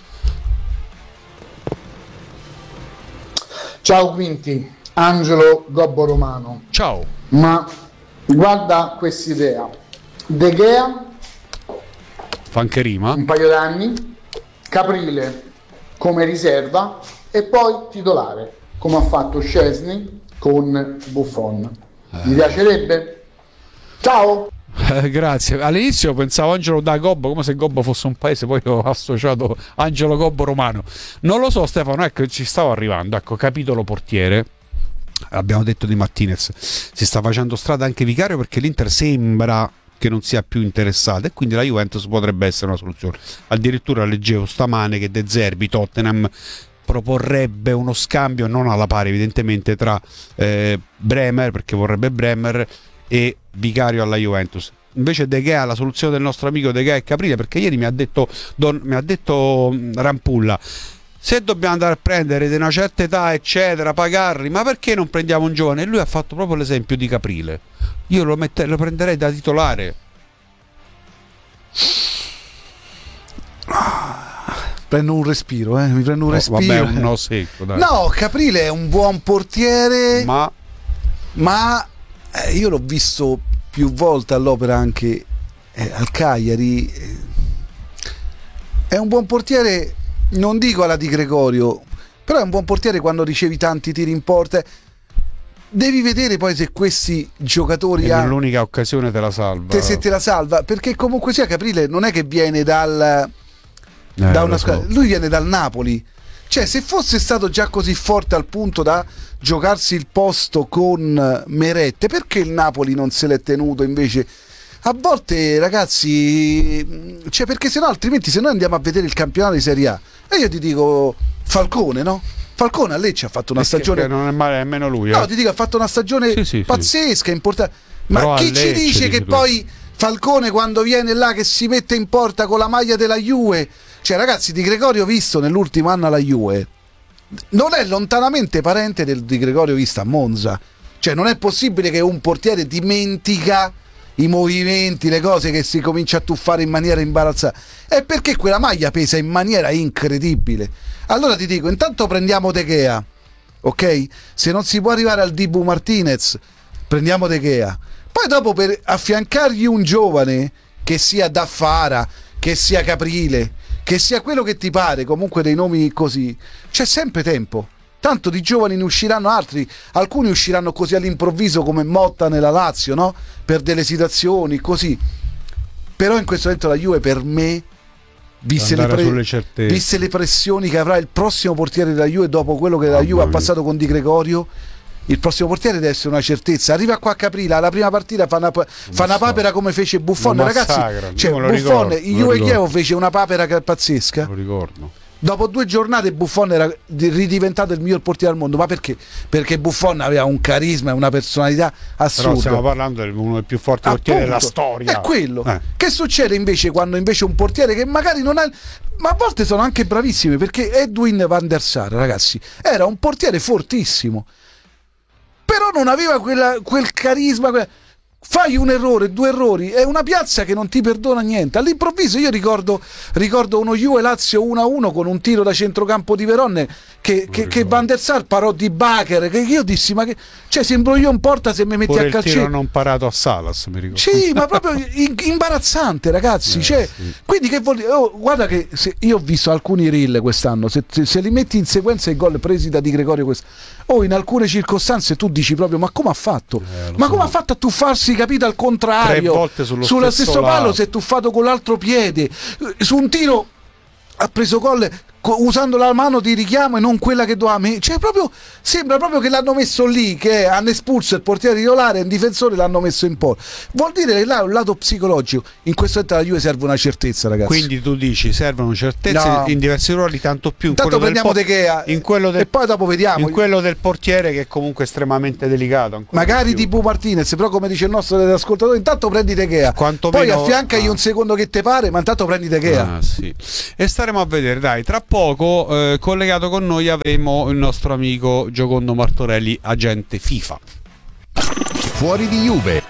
Ciao Quinti, Angelo Gobbo Romano. Ciao. Ma guarda quest'idea, De Gea fa anche rima, un paio d'anni, Caprile come riserva e poi titolare, come ha fatto Szczesny con Buffon. Mi piacerebbe? Ciao! Eh, grazie. All'inizio pensavo Angelo da Gobbo, come se Gobbo fosse un paese, poi ho associato Angelo Gobbo Romano. Non lo so, Stefano, ecco, ci stavo arrivando. Ecco, capitolo portiere. Abbiamo detto di Martinez, si sta facendo strada anche Vicario, perché l'Inter sembra che non sia più interessata e quindi la Juventus potrebbe essere una soluzione. Addirittura leggevo stamane che De Zerbi, Tottenham, proporrebbe uno scambio non alla pari evidentemente tra eh, Bremer, perché vorrebbe Bremer, e Vicario alla Juventus. Invece De Gea, la soluzione del nostro amico De Gea è Caprile, perché ieri mi ha detto, Don, mi ha detto Rampulla, se dobbiamo andare a prendere di una certa età eccetera, pagarli, ma perché non prendiamo un giovane? E lui ha fatto proprio l'esempio di Caprile. Io lo, mette, lo prenderei da titolare. Prendo un respiro, eh. mi prendo un Oh, respiro. Vabbè, un no secco, dai. No, Caprile è un buon portiere, ma, ma eh, io l'ho visto più volte all'opera anche eh, al Cagliari. Eh, è un buon portiere, non dico alla Di Gregorio, però è un buon portiere quando ricevi tanti tiri in porta. Devi vedere poi se questi giocatori hanno hanno l'unica occasione te la salva. Te, se te la salva, perché comunque sia Caprile non è che viene dal eh, da una squadra, so. lui viene dal Napoli. Cioè, se fosse stato già così forte al punto da giocarsi il posto con Merette, perché il Napoli non se l'è tenuto invece? A volte, ragazzi, cioè, perché sennò altrimenti se noi andiamo a vedere il campionato di Serie A, e io ti dico Falcone, no? Falcone a Lecce ha fatto una perché stagione, non è male nemmeno lui, eh? no, ti dico, ha fatto una stagione sì, sì, pazzesca, sì. importante. Ma però chi Lecce, ci dice che tu. poi Falcone, quando viene là, che si mette in porta con la maglia della Juve, cioè, ragazzi, Di Gregorio visto nell'ultimo anno alla Juve non è lontanamente parente del Di Gregorio visto a Monza. Cioè, non è possibile che un portiere dimentica i movimenti, le cose, che si comincia a tuffare in maniera imbarazzante. È perché quella maglia pesa in maniera incredibile. Allora ti dico, intanto prendiamo De Gea, ok? Se non si può arrivare al Dibu Martinez, prendiamo De Gea. Poi dopo, per affiancargli un giovane, che sia Daffara, che sia Caprile, che sia quello che ti pare, comunque dei nomi così, c'è sempre tempo. Tanto di giovani ne usciranno altri, alcuni usciranno così all'improvviso come Motta nella Lazio, no? Per delle situazioni così. Però in questo momento la Juve, per me, viste le, pre- viste le pressioni che avrà il prossimo portiere della Juve dopo quello che la oh, Juve ha passato con Di Gregorio, il prossimo portiere deve essere una certezza. Arriva qua a Caprile, alla prima partita fa una, fa una papera come fece Buffon, ragazzi, cioè, Buffon, Juve Chievo fece una papera che è pazzesca, lo ricordo. Dopo due giornate Buffon era ridiventato il miglior portiere al mondo. Ma perché? Perché Buffon aveva un carisma e una personalità assurda. Però stiamo parlando di uno dei più forti portieri della storia. È quello. Eh. Che succede invece quando invece un portiere che magari non ha, ma a volte sono anche bravissimi, perché Edwin van der Sar, ragazzi, era un portiere fortissimo, però non aveva quella, quel carisma, quella... Fai un errore, due errori, è una piazza che non ti perdona niente. All'improvviso io ricordo, ricordo uno Juve Lazio uno a uno con un tiro da centrocampo di Veronne che, che, che Van der Sar parò di Bacher, che io dissi ma che cioè se imbroglio in porta se mi metti pure a il calcetto tiro non parato a Salas, mi ricordo. sì, ma proprio in, imbarazzante, ragazzi. Eh, cioè, sì. Quindi che vuol dire? Oh, guarda che se, io ho visto alcuni reel quest'anno. Se, se, se li metti in sequenza i gol presi da Di Gregorio, quest... oh, in alcune circostanze tu dici proprio: ma come ha fatto? Eh, ma so. come ha fatto a tuffarsi, capito? Al contrario, Tre volte sullo sulla stesso stesso palo lato. si è tuffato con l'altro piede. Su un tiro ha preso gol co- usando la mano di richiamo e non quella che doveva me- cioè proprio sembra proprio che l'hanno messo lì, che hanno espulso il portiere titolare e il difensore l'hanno messo in polo. Vuol dire che là è un lato psicologico. In questo momento alla Juve serve una certezza, ragazzi. Quindi tu dici servono certezze No. in diversi ruoli, tanto più in Intanto quello prendiamo del De Gea in quello del, e poi dopo vediamo. in quello del portiere, che è comunque estremamente delicato ancora Magari di più. tipo Martinez, però come dice il nostro ascoltatore, intanto prendi De Gea, Quantomeno- poi affiancagli ah. un secondo che te pare, ma intanto prendi De Gea. Ah, sì. E staremo a vedere, dai, tra poco eh, collegato con noi avremo il nostro amico Giocondo Martorelli, agente FIFA. Fuori di Juve.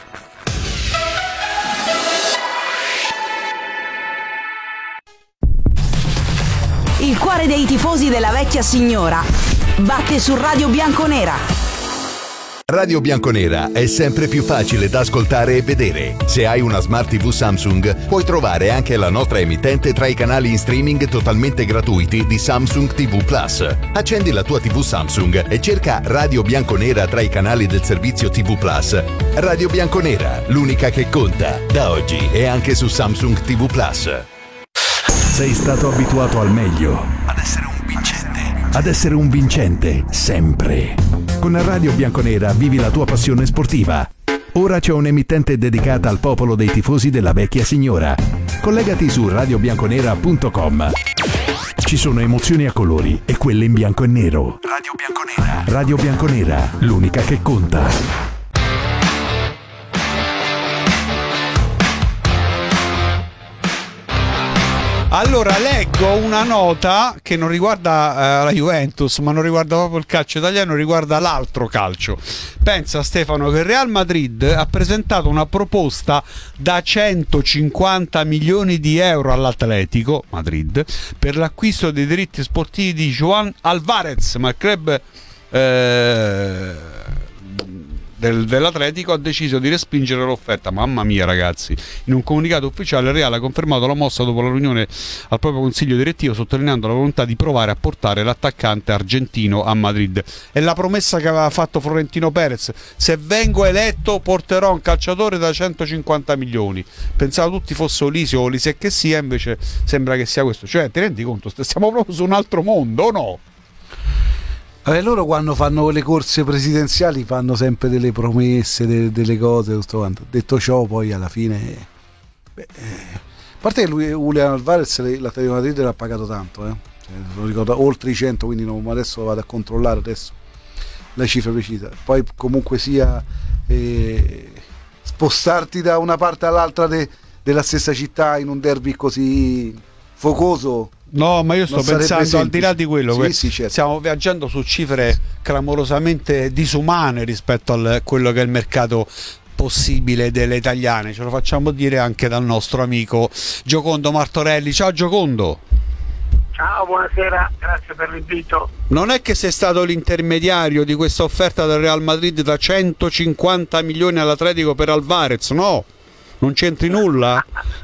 Il cuore dei tifosi della vecchia signora batte su Radio Bianconera. Radio Bianconera è sempre più facile da ascoltare e vedere. Se hai una Smart tivù Samsung, puoi trovare anche la nostra emittente tra i canali in streaming totalmente gratuiti di Samsung ti vu Plus. Accendi la tua tivù Samsung e cerca Radio Bianconera tra i canali del servizio ti vu Plus. Radio Bianconera, l'unica che conta. Da oggi è anche su Samsung ti vu Plus. Sei stato abituato al meglio, ad essere un vincente, ad essere un vincente sempre. Con Radio Bianconera vivi la tua passione sportiva. Ora c'è un'emittente dedicata al popolo dei tifosi della vecchia signora. Collegati su radio bianconera punto com. Ci sono emozioni a colori e quelle in bianco e nero. Radio Bianconera. Radio Bianconera, l'unica che conta. Allora, leggo una nota che non riguarda eh, la Juventus, ma non riguarda proprio il calcio italiano, riguarda l'altro calcio. Pensa, Stefano, che il Real Madrid ha presentato una proposta da centocinquanta milioni di euro all'Atletico Madrid per l'acquisto dei diritti sportivi di Joan Alvarez, ma il club eh, Del, dell'Atletico ha deciso di respingere l'offerta. Mamma mia, ragazzi. In un comunicato ufficiale il Real ha confermato la mossa dopo la riunione al proprio consiglio direttivo, sottolineando la volontà di provare a portare l'attaccante argentino a Madrid. È la promessa che aveva fatto Florentino Perez: se vengo eletto porterò un calciatore da centocinquanta milioni. Pensavo tutti fosse Olise o Olise che sia, invece sembra che sia questo. Cioè, ti rendi conto? Stiamo proprio su un altro mondo, o no? Eh, loro quando fanno le corse presidenziali fanno sempre delle promesse, de- delle cose, tutto quanto. Detto ciò, poi alla fine, beh, eh, a parte che lui, Julian Alvarez, l'Atletico Madrid l'ha pagato tanto, eh? Cioè, non ricordo, oltre i cento, quindi non, adesso vado a controllare adesso la cifra precisa. Poi comunque sia eh, spostarti da una parte all'altra de- della stessa città in un derby così focoso. No, ma io sto pensando, al di là di quello, sì, che sì, certo. stiamo viaggiando su cifre clamorosamente disumane rispetto a quello che è il mercato possibile delle italiane. Ce lo facciamo dire anche dal nostro amico Giocondo Martorelli. Ciao Giocondo. Ciao, buonasera, grazie per l'invito. Non è che sei stato l'intermediario di questa offerta del Real Madrid da centocinquanta milioni all'Atletico per Alvarez, no? Non c'entri nulla?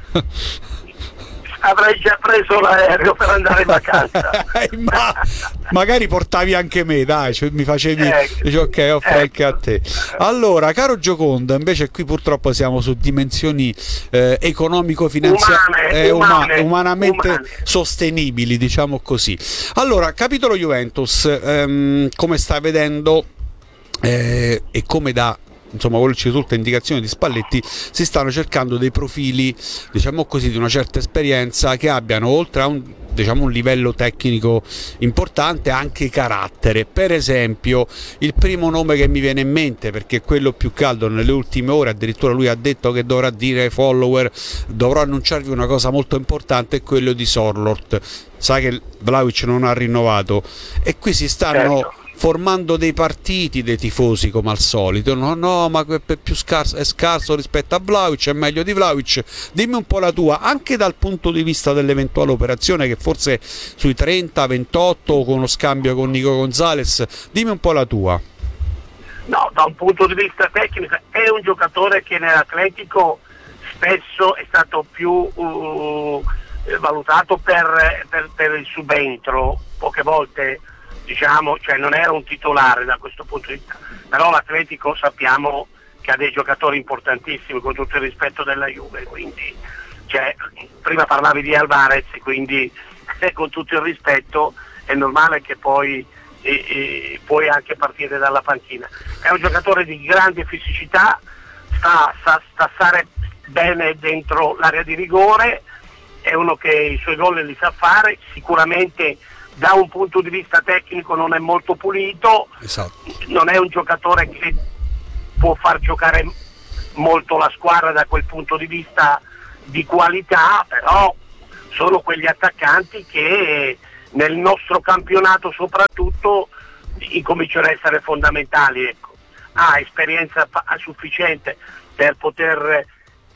Avrei già preso l'aereo per andare in vacanza. Ma magari portavi anche me, dai, cioè mi facevi, eh, dici, ok, offro ecco. anche a te. Allora, caro Giocondo, invece qui purtroppo siamo su dimensioni eh, economico-finanziarie, umane, eh, uma- umane, umanamente umane. sostenibili, diciamo così. Allora, capitolo Juventus, ehm, come stai vedendo eh, e come da insomma quello ci risulta indicazione di Spalletti, si stanno cercando dei profili, diciamo così, di una certa esperienza, che abbiano, oltre a un, diciamo, un livello tecnico importante, anche carattere. Per esempio, il primo nome che mi viene in mente, perché è quello più caldo nelle ultime ore, addirittura lui ha detto che dovrà dire ai follower: dovrò annunciarvi una cosa molto importante, è quello di Sorloth. Sa che Vlahovic non ha rinnovato, e qui si stanno certo. formando dei partiti dei tifosi come al solito. No, no, ma è più scarso, è scarso rispetto a Vlahovic, è meglio di Vlahovic. Dimmi un po' la tua, anche dal punto di vista dell'eventuale operazione, che forse sui trenta ventotto con uno scambio con Nico Gonzalez, dimmi un po' la tua. No, da un punto di vista tecnico è un giocatore che nell'Atletico spesso è stato più uh, valutato per, per, per il subentro, poche volte diciamo, cioè non era un titolare da questo punto di vista, però l'Atletico sappiamo che ha dei giocatori importantissimi, con tutto il rispetto della Juve, quindi cioè, prima parlavi di Alvarez, quindi eh, con tutto il rispetto è normale che poi e, e puoi anche partire dalla panchina. È un giocatore di grande fisicità, sta, sa, sta stare bene dentro l'area di rigore, è uno che i suoi gol li sa fare, sicuramente da un punto di vista tecnico non è molto pulito, esatto. Non è un giocatore che può far giocare molto la squadra da quel punto di vista di qualità, però sono quegli attaccanti che nel nostro campionato soprattutto incominciano a essere fondamentali, ecco. Ha esperienza a sufficiente per poter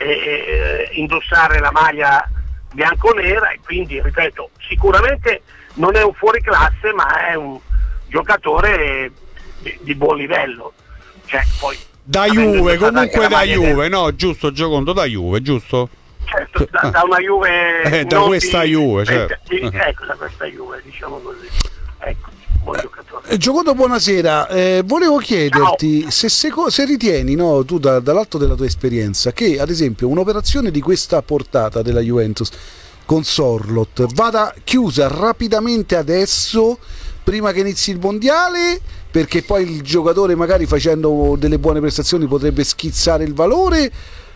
eh, indossare la maglia bianconera e quindi, ripeto, sicuramente non è un fuoriclasse, ma è un giocatore di, di buon livello. Cioè, poi, da Juve, comunque da Juve, del... no, giusto Giocondo, da Juve, giusto? Certo, da, da una Juve eh, da questa di, Juve, certo. di, ecco, da questa Juve, diciamo così. Ecco, buon giocatore. Giocondo, buonasera. Eh, volevo chiederti se, se, se ritieni, no, tu da, dall'alto della tua esperienza, che ad esempio un'operazione di questa portata della Juventus con Sorloth vada chiusa rapidamente adesso, prima che inizi il mondiale, perché poi il giocatore magari facendo delle buone prestazioni potrebbe schizzare il valore,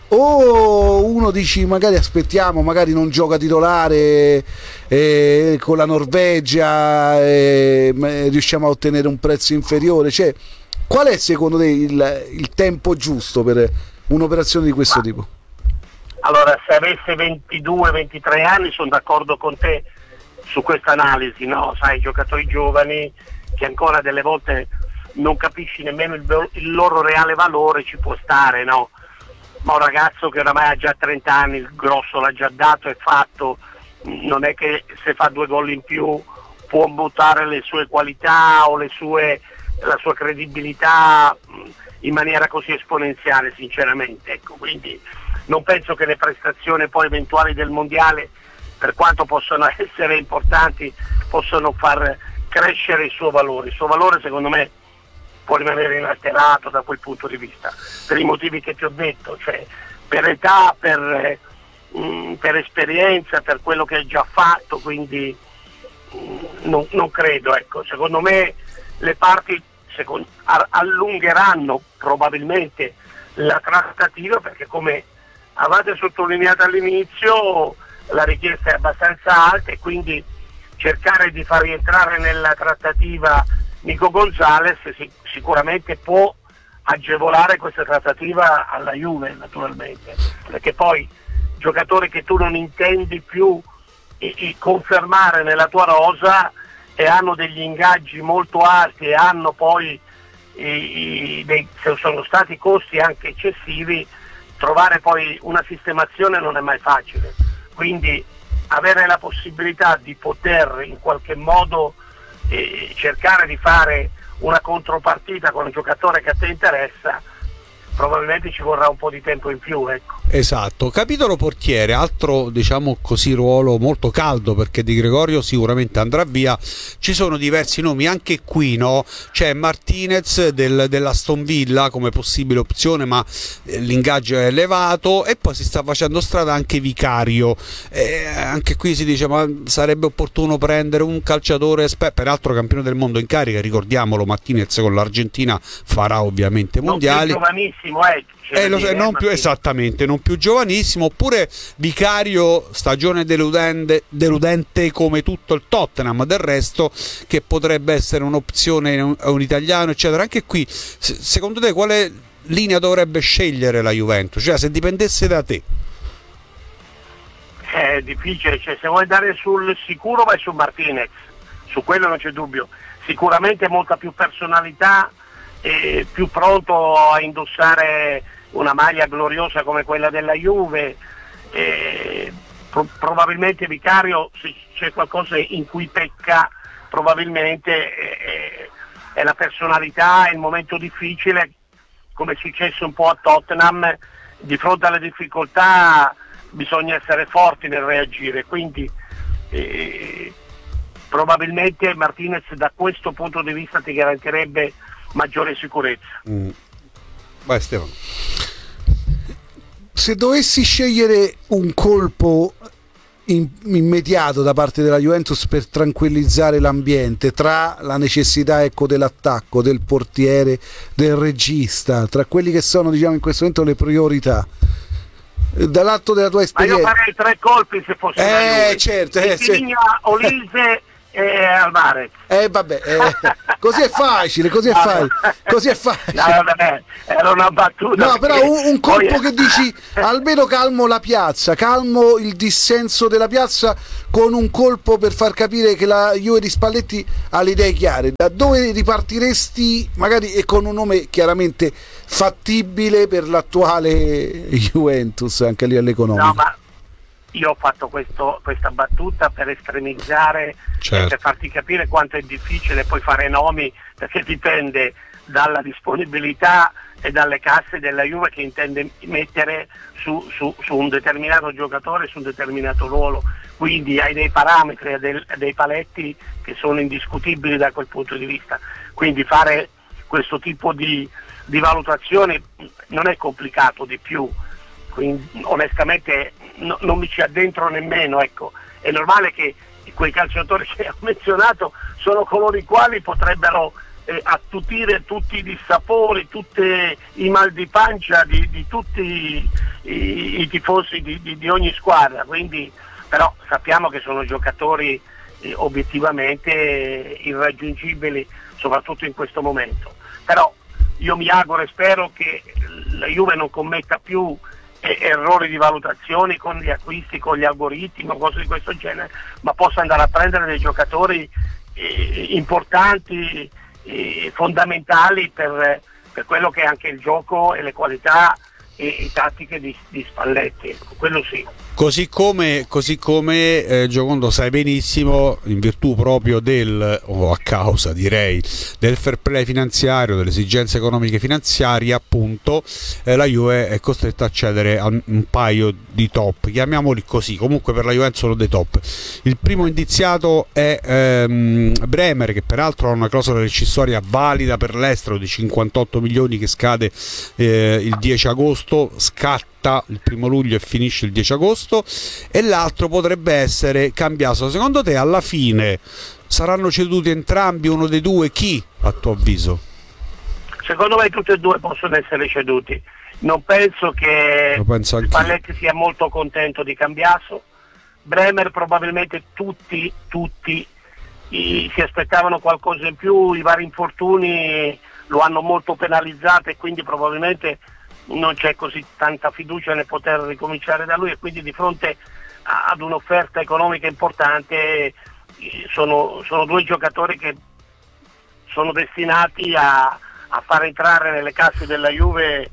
o uno dici magari aspettiamo, magari non gioca titolare eh, con la Norvegia eh, riusciamo a ottenere un prezzo inferiore, cioè qual è secondo te il, il tempo giusto per un'operazione di questo Ma, tipo? Allora, se avesse ventidue ventitré anni sono d'accordo con te su questa analisi, no? Sai, giocatori giovani che ancora delle volte non capisci nemmeno il, il loro reale valore, ci può stare, no? Ma un ragazzo che oramai ha già trenta anni, il grosso l'ha già dato e fatto, non è che se fa due gol in più può buttare le sue qualità o le sue, la sua credibilità in maniera così esponenziale, sinceramente, ecco. Quindi non penso che le prestazioni poi eventuali del mondiale, per quanto possano essere importanti, possano far crescere il suo valore. Il suo valore secondo me può rimanere inalterato da quel punto di vista, per i motivi che ti ho detto, cioè per età, per, mh, per esperienza, per quello che hai già fatto, quindi mh, non, non credo, ecco. Secondo me le parti secondo, allungheranno probabilmente la trattativa, perché come avete sottolineato all'inizio la richiesta è abbastanza alta e quindi cercare di far rientrare nella trattativa Nico Gonzalez sicuramente può agevolare questa trattativa alla Juve, naturalmente, perché poi giocatori che tu non intendi più e, e confermare nella tua rosa e hanno degli ingaggi molto alti e hanno poi e, e, dei, se sono stati costi anche eccessivi, trovare poi una sistemazione non è mai facile, quindi avere la possibilità di poter in qualche modo e cercare di fare una contropartita con un giocatore che a te interessa, probabilmente ci vorrà un po' di tempo in più, ecco. Esatto. Capitolo portiere, altro diciamo così ruolo molto caldo, perché Di Gregorio sicuramente andrà via. Ci sono diversi nomi anche qui, no? C'è Martinez del, dell'Aston Villa come possibile opzione, ma l'ingaggio è elevato, e poi si sta facendo strada anche Vicario, eh, anche qui si dice ma sarebbe opportuno prendere un calciatore esperto, peraltro campione del mondo in carica, ricordiamolo. Martinez con l'Argentina farà ovviamente mondiali, non più giovanissimo, eh. Eh, lo so, non più, esattamente, non più giovanissimo. Oppure Vicario, stagione deludente, deludente come tutto il Tottenham del resto, che potrebbe essere un'opzione a un italiano, eccetera. Anche qui, secondo te, quale linea dovrebbe scegliere la Juventus? Cioè, se dipendesse da te? È difficile, cioè, se vuoi andare sul sicuro vai su Martinez, su quello non c'è dubbio. sicuramente molta più personalità, eh, più pronto a indossare una maglia gloriosa come quella della Juve. Eh, pro- probabilmente Vicario, se c'è qualcosa in cui pecca, probabilmente eh, è la personalità, è il momento difficile, come è successo un po' a Tottenham. Di fronte alle difficoltà bisogna essere forti nel reagire, quindi eh, probabilmente Martinez da questo punto di vista ti garantirebbe maggiore sicurezza. Mm. Vai Stefano. Se dovessi scegliere un colpo in, immediato da parte della Juventus per tranquillizzare l'ambiente, tra la necessità, ecco, dell'attacco, del portiere, del regista, tra quelli che sono, diciamo, in questo momento le priorità, dall'atto della tua esperienza. Ma io farei tre colpi se fosse eh, la Juve. certo, eh, Vigna, Olise e Alvarez. Eh vabbè, eh, così è facile, così è No, facile, no. così è facile. No, vabbè, era una battuta. No, però un, un colpo poi- che dici almeno calmo la piazza, calmo il dissenso della piazza con un colpo per far capire che la Juve di Spalletti ha le idee chiare. Da dove ripartiresti, magari, e con un nome chiaramente fattibile per l'attuale Juventus anche a livello economico? No, ma io ho fatto questo, questa battuta per estremizzare, Certo. e per farti capire quanto è difficile poi fare nomi, perché dipende dalla disponibilità e dalle casse della Juve che intende mettere su, su, su un determinato giocatore, su un determinato ruolo. Quindi hai dei parametri, hai dei, dei paletti che sono indiscutibili da quel punto di vista. Quindi fare questo tipo di, di valutazione non è complicato di più. Quindi, onestamente no, non mi ci addentro nemmeno, ecco. È normale che quei calciatori che ho menzionato sono coloro i quali potrebbero eh, attutire tutti i dissapori, tutti i mal di pancia di, di tutti i, i, i tifosi di, di, di ogni squadra, quindi però sappiamo che sono giocatori eh, obiettivamente eh, irraggiungibili, soprattutto in questo momento. Però io mi auguro e spero che la Juve non commetta più errori di valutazioni con gli acquisti, con gli algoritmi o cose di questo genere, ma possa andare a prendere dei giocatori eh, importanti, eh, fondamentali per, per quello che è anche il gioco e le qualità e, e tattiche di, di Spalletti, ecco, quello sì. Così come, così come eh, Giocondo sai benissimo, in virtù proprio del, o a causa direi, del fair play finanziario, delle esigenze economiche finanziarie, appunto, eh, la Juve è costretta a cedere a un paio di top, chiamiamoli così, comunque per la Juventus sono dei top. Il primo indiziato è ehm, Bremer, che peraltro ha una clausola rescissoria valida per l'estero di cinquantotto milioni che scade eh, il dieci agosto, scatta il primo luglio e finisce il dieci agosto, e l'altro potrebbe essere Cambiaso. Secondo te alla fine saranno ceduti entrambi, uno dei due? Chi, a tuo avviso? Secondo me tutti e due possono essere ceduti. Non penso che Spalletti sia molto contento di Cambiaso. Bremer probabilmente tutti, tutti i, si aspettavano qualcosa in più, i vari infortuni lo hanno molto penalizzato e quindi probabilmente non c'è così tanta fiducia nel poter ricominciare da lui, e quindi di fronte a, ad un'offerta economica importante eh, sono, sono due giocatori che sono destinati a, a far entrare nelle casse della Juve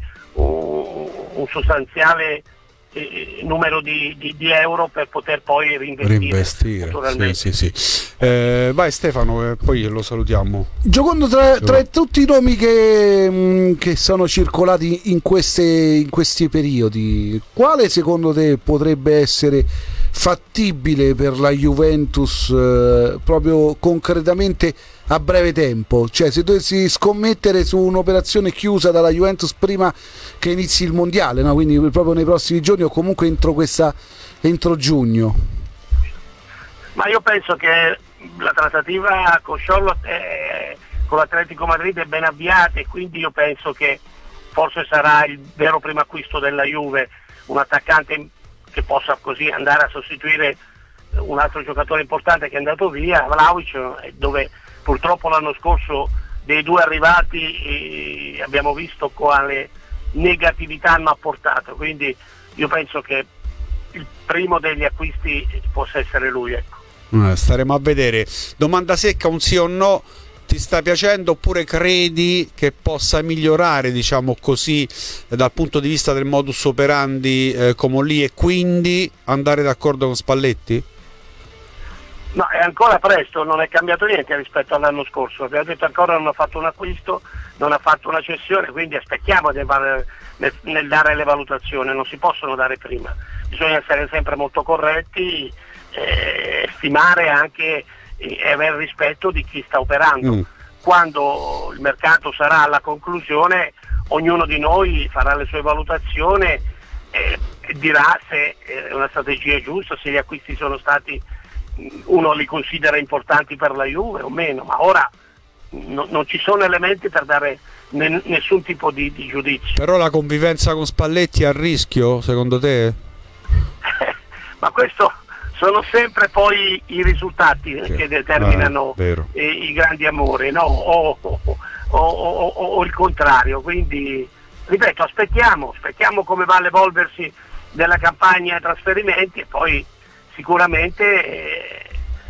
un, un sostanziale eh, numero di, di, di euro per poter poi reinvestire. Reinvestire, sì, sì, sì. Eh, vai Stefano, e poi lo salutiamo. Giocondo, tra, tra tutti i nomi che, mh, che sono circolati in, queste, in questi periodi, quale secondo te potrebbe essere fattibile per la Juventus eh, proprio concretamente a breve tempo? Cioè, se dovessi scommettere su un'operazione chiusa dalla Juventus prima che inizi il mondiale, no? Quindi proprio nei prossimi giorni o comunque entro questa entro giugno. Ma io penso che la trattativa con Charlotte è, con l'Atletico Madrid è ben avviata, e quindi io penso che forse sarà il vero primo acquisto della Juve, un attaccante che possa così andare a sostituire un altro giocatore importante che è andato via, Vlahovic, dove purtroppo l'anno scorso dei due arrivati eh, abbiamo visto quale negatività hanno apportato, quindi io penso che il primo degli acquisti possa essere lui, ecco. Eh, staremo a vedere. Domanda secca, un sì o no. ti sta piacendo oppure credi che possa migliorare, diciamo così, dal punto di vista del modus operandi eh, Comolli, e quindi andare d'accordo con Spalletti? No, è ancora presto, non è cambiato niente rispetto all'anno scorso. Abbiamo detto ancora non ha fatto un acquisto, non ha fatto una cessione, quindi aspettiamo nel, nel, nel dare le valutazioni, non si possono dare prima. Bisogna essere sempre molto corretti, eh, stimare anche e avere rispetto di chi sta operando. Mm. Quando il mercato sarà alla conclusione, ognuno di noi farà le sue valutazioni e eh, dirà se è una strategia giusta, se gli acquisti sono stati, uno li considera importanti per la Juve o meno, ma ora no, non ci sono elementi per dare ne, nessun tipo di, di giudizio. Però la convivenza con Spalletti è a rischio, secondo te? Ma questo sono sempre poi i risultati che, che determinano ah, eh, i grandi amori, no? o, o, o, o, o il contrario. Quindi, ripeto, aspettiamo, aspettiamo come va l'evolversi della campagna trasferimenti e poi sicuramente eh,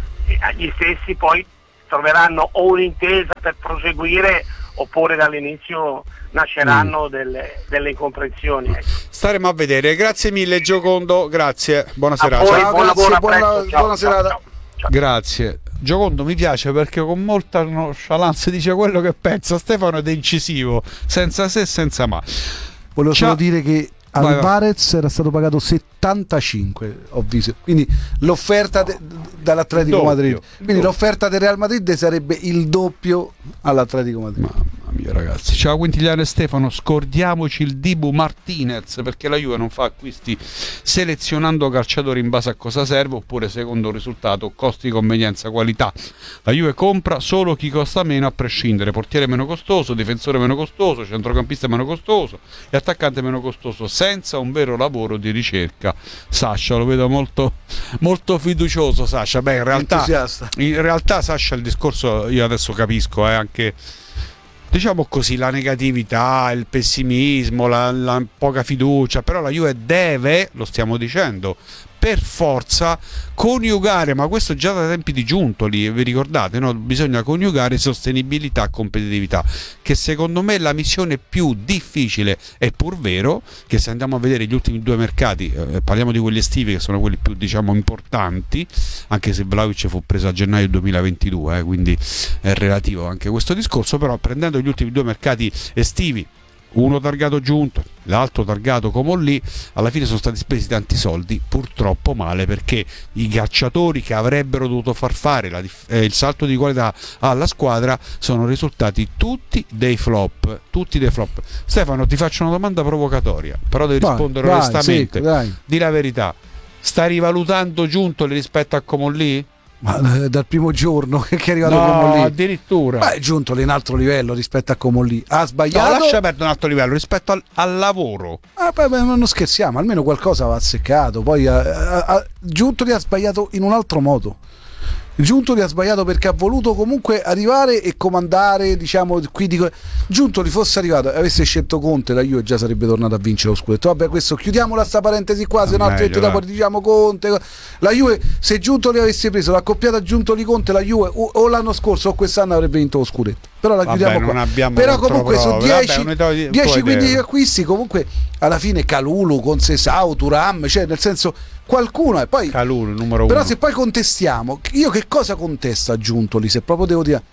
gli stessi poi troveranno o un'intesa per proseguire oppure dall'inizio nasceranno mm. delle, delle incomprensioni. Staremo a vedere. Grazie mille Giocondo, grazie, buona serata. Voi, buon lavoro, buona, ciao, buona ciao, serata. Ciao, ciao. Grazie. Giocondo mi piace perché con molta nonchalance dice quello che pensa. Stefano ed è incisivo, senza se e senza ma. Volevo ciao. solo dire che Alvarez era stato pagato settantacinque, ho visto, quindi l'offerta de, dall'Atletico doppio, Madrid, quindi doppio. L'offerta del Real Madrid sarebbe il doppio all'Atletico Madrid. Mamma mia ragazzi, ciao Quintiliano e Stefano, scordiamoci il Dibu Martinez perché la Juve non fa acquisti selezionando calciatori in base a cosa serve oppure secondo un risultato costi, convenienza, qualità. La Juve compra solo chi costa meno a prescindere, portiere meno costoso, difensore meno costoso, centrocampista meno costoso e attaccante meno costoso, senza un vero lavoro di ricerca. Sasha, lo vedo molto, molto fiducioso Sasha. Beh, in realtà, in realtà Sasha il discorso io adesso capisco, è anche, diciamo così, la negatività, il pessimismo, la, la poca fiducia, però la Juve deve, lo stiamo dicendo, per forza coniugare, ma questo già da tempi di Giuntoli, vi ricordate, no? Bisogna coniugare sostenibilità e competitività, che secondo me è la missione più difficile. È pur vero che se andiamo a vedere gli ultimi due mercati, eh, parliamo di quelli estivi che sono quelli più, diciamo, importanti, anche se Vlahovic fu preso a gennaio duemilaventidue, eh, quindi è relativo anche questo discorso, però prendendo gli ultimi due mercati estivi, uno targato Giuntoli, l'altro targato Comolli, alla fine sono stati spesi tanti soldi, purtroppo male, perché i calciatori che avrebbero dovuto far fare la, eh, il salto di qualità alla squadra sono risultati tutti dei flop, tutti dei flop. Stefano, ti faccio una domanda provocatoria, però devi vai, rispondere vai, onestamente, sì, di la verità, stai rivalutando Giuntoli rispetto a Comolli? Ma eh, dal primo giorno che è arrivato no, Comolli, addirittura beh, è giunto lì in altro livello rispetto a Comolli, ha sbagliato, no, lascia perdere un altro livello rispetto al, al lavoro. Ah, beh, beh, non scherziamo, almeno qualcosa va azzeccato. Poi ha, ha, ha, Giuntoli ha sbagliato in un altro modo. Giuntoli ha sbagliato perché ha voluto comunque arrivare e comandare, diciamo, qui dico, Giuntoli fosse arrivato e avesse scelto Conte, la Juve già sarebbe tornata a vincere lo scudetto. Vabbè, questo chiudiamola sta parentesi qua, se no altrimenti dopo diciamo Conte. La Juve, se Giuntoli avesse preso l'accoppiata Giuntoli Conte, la Juve o, o l'anno scorso o quest'anno avrebbe vinto lo scudetto. Però la chiudiamo Vabbè, qua. Però comunque su dieci quindici acquisti, comunque alla fine Kalulu, Concesao, Thuram, cioè nel senso qualcuno e poi Kalulu, numero però uno. Se poi contestiamo, io che cosa contesto a Giuntoli, se proprio devo dire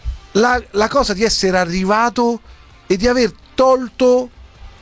la, la cosa di essere arrivato e di aver tolto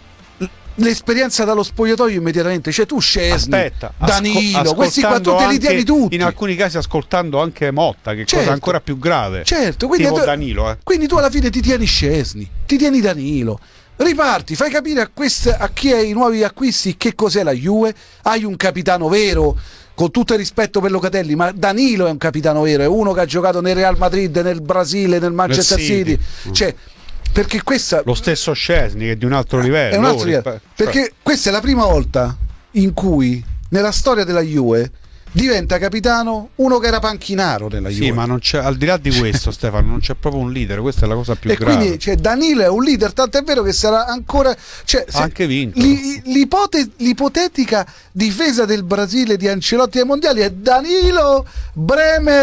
l'esperienza dallo spogliatoio immediatamente, cioè tu Szczesny, Aspetta, Danilo, asco- questi qua tu te li tieni tutti, in alcuni casi ascoltando anche Motta, che certo, cosa ancora più grave, certo, quindi tipo tu, Danilo eh. quindi tu alla fine ti tieni Szczesny, ti tieni Danilo, riparti, fai capire a, queste, a chi è i nuovi acquisti che cos'è la Juve, hai un capitano vero, con tutto il rispetto per Locatelli, ma Danilo è un capitano vero, è uno che ha giocato nel Real Madrid, nel Brasile, nel Manchester nel City, City. Cioè, perché questa lo stesso Szczesny che è di un altro livello, è un altro livello. Perché questa è la prima volta in cui nella storia della Juve diventa capitano uno che era panchinaro nella Juve. Sì, ma non c'è, al di là di questo Stefano, non c'è proprio un leader, questa è la cosa più e grave. Quindi cioè, Danilo è un leader, tanto è vero che sarà ancora, cioè, ha anche vinto. Li, l'ipote, l'ipotetica difesa del Brasile di Ancelotti ai mondiali è Danilo, Bremer,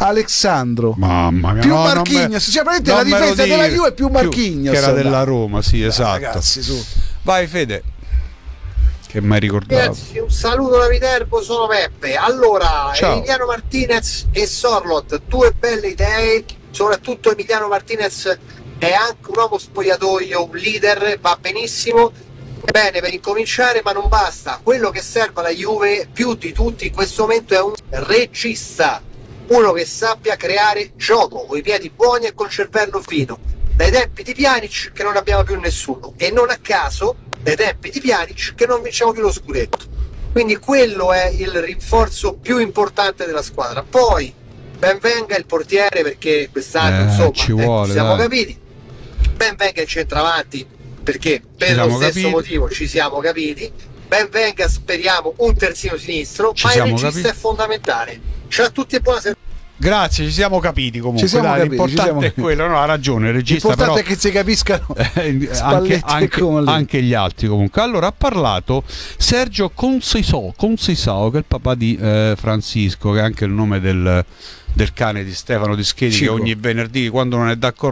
Alexandro. Mamma mia, più no, Marquinhos, me, cioè praticamente la difesa della Juve è più Marquinhos. Che era della Roma, sì, esatto. Ragazzi, su. Vai Fede. Che mai ricordato. Ragazzi, un saluto da Viterbo, sono Peppe. Allora, Ciao. Emiliano Martinez e Sorloth, due belle idee, soprattutto Emiliano Martinez è anche un uomo spogliatoio, un leader, va benissimo. Bene, per incominciare, ma non basta. Quello che serve alla Juve più di tutti in questo momento è un regista, uno che sappia creare gioco, con i piedi buoni e col cervello fino. Dai tempi di Pjanic che non abbiamo più nessuno, e non a caso dai tempi di Pjanic che non vinciamo più lo scudetto. Quindi quello è il rinforzo più importante della squadra. Poi ben venga il portiere, perché quest'anno Eh, insomma ci ecco, vuole, ci siamo dai. capiti. Ben venga il centravanti, perché per Ci lo siamo stesso capiti. motivo ci siamo capiti. Ben venga, speriamo, un terzino sinistro, Ci ma il siamo regista capiti. è fondamentale. Ciao a tutti e buona serata. Grazie, ci siamo capiti comunque. Ci siamo dai, capiti, ci l'importante siamo è capiti. quello, no, ha ragione il regista. L'importante Però è che si capiscano anche, Spalletti e anche, Conli. anche gli altri comunque. Allora ha parlato Sergio Conceição, Conceição che è il papà di eh, Francisco, che è anche il nome del, del cane di Stefano Dischetti, che Cico. ogni venerdì quando non è d'accordo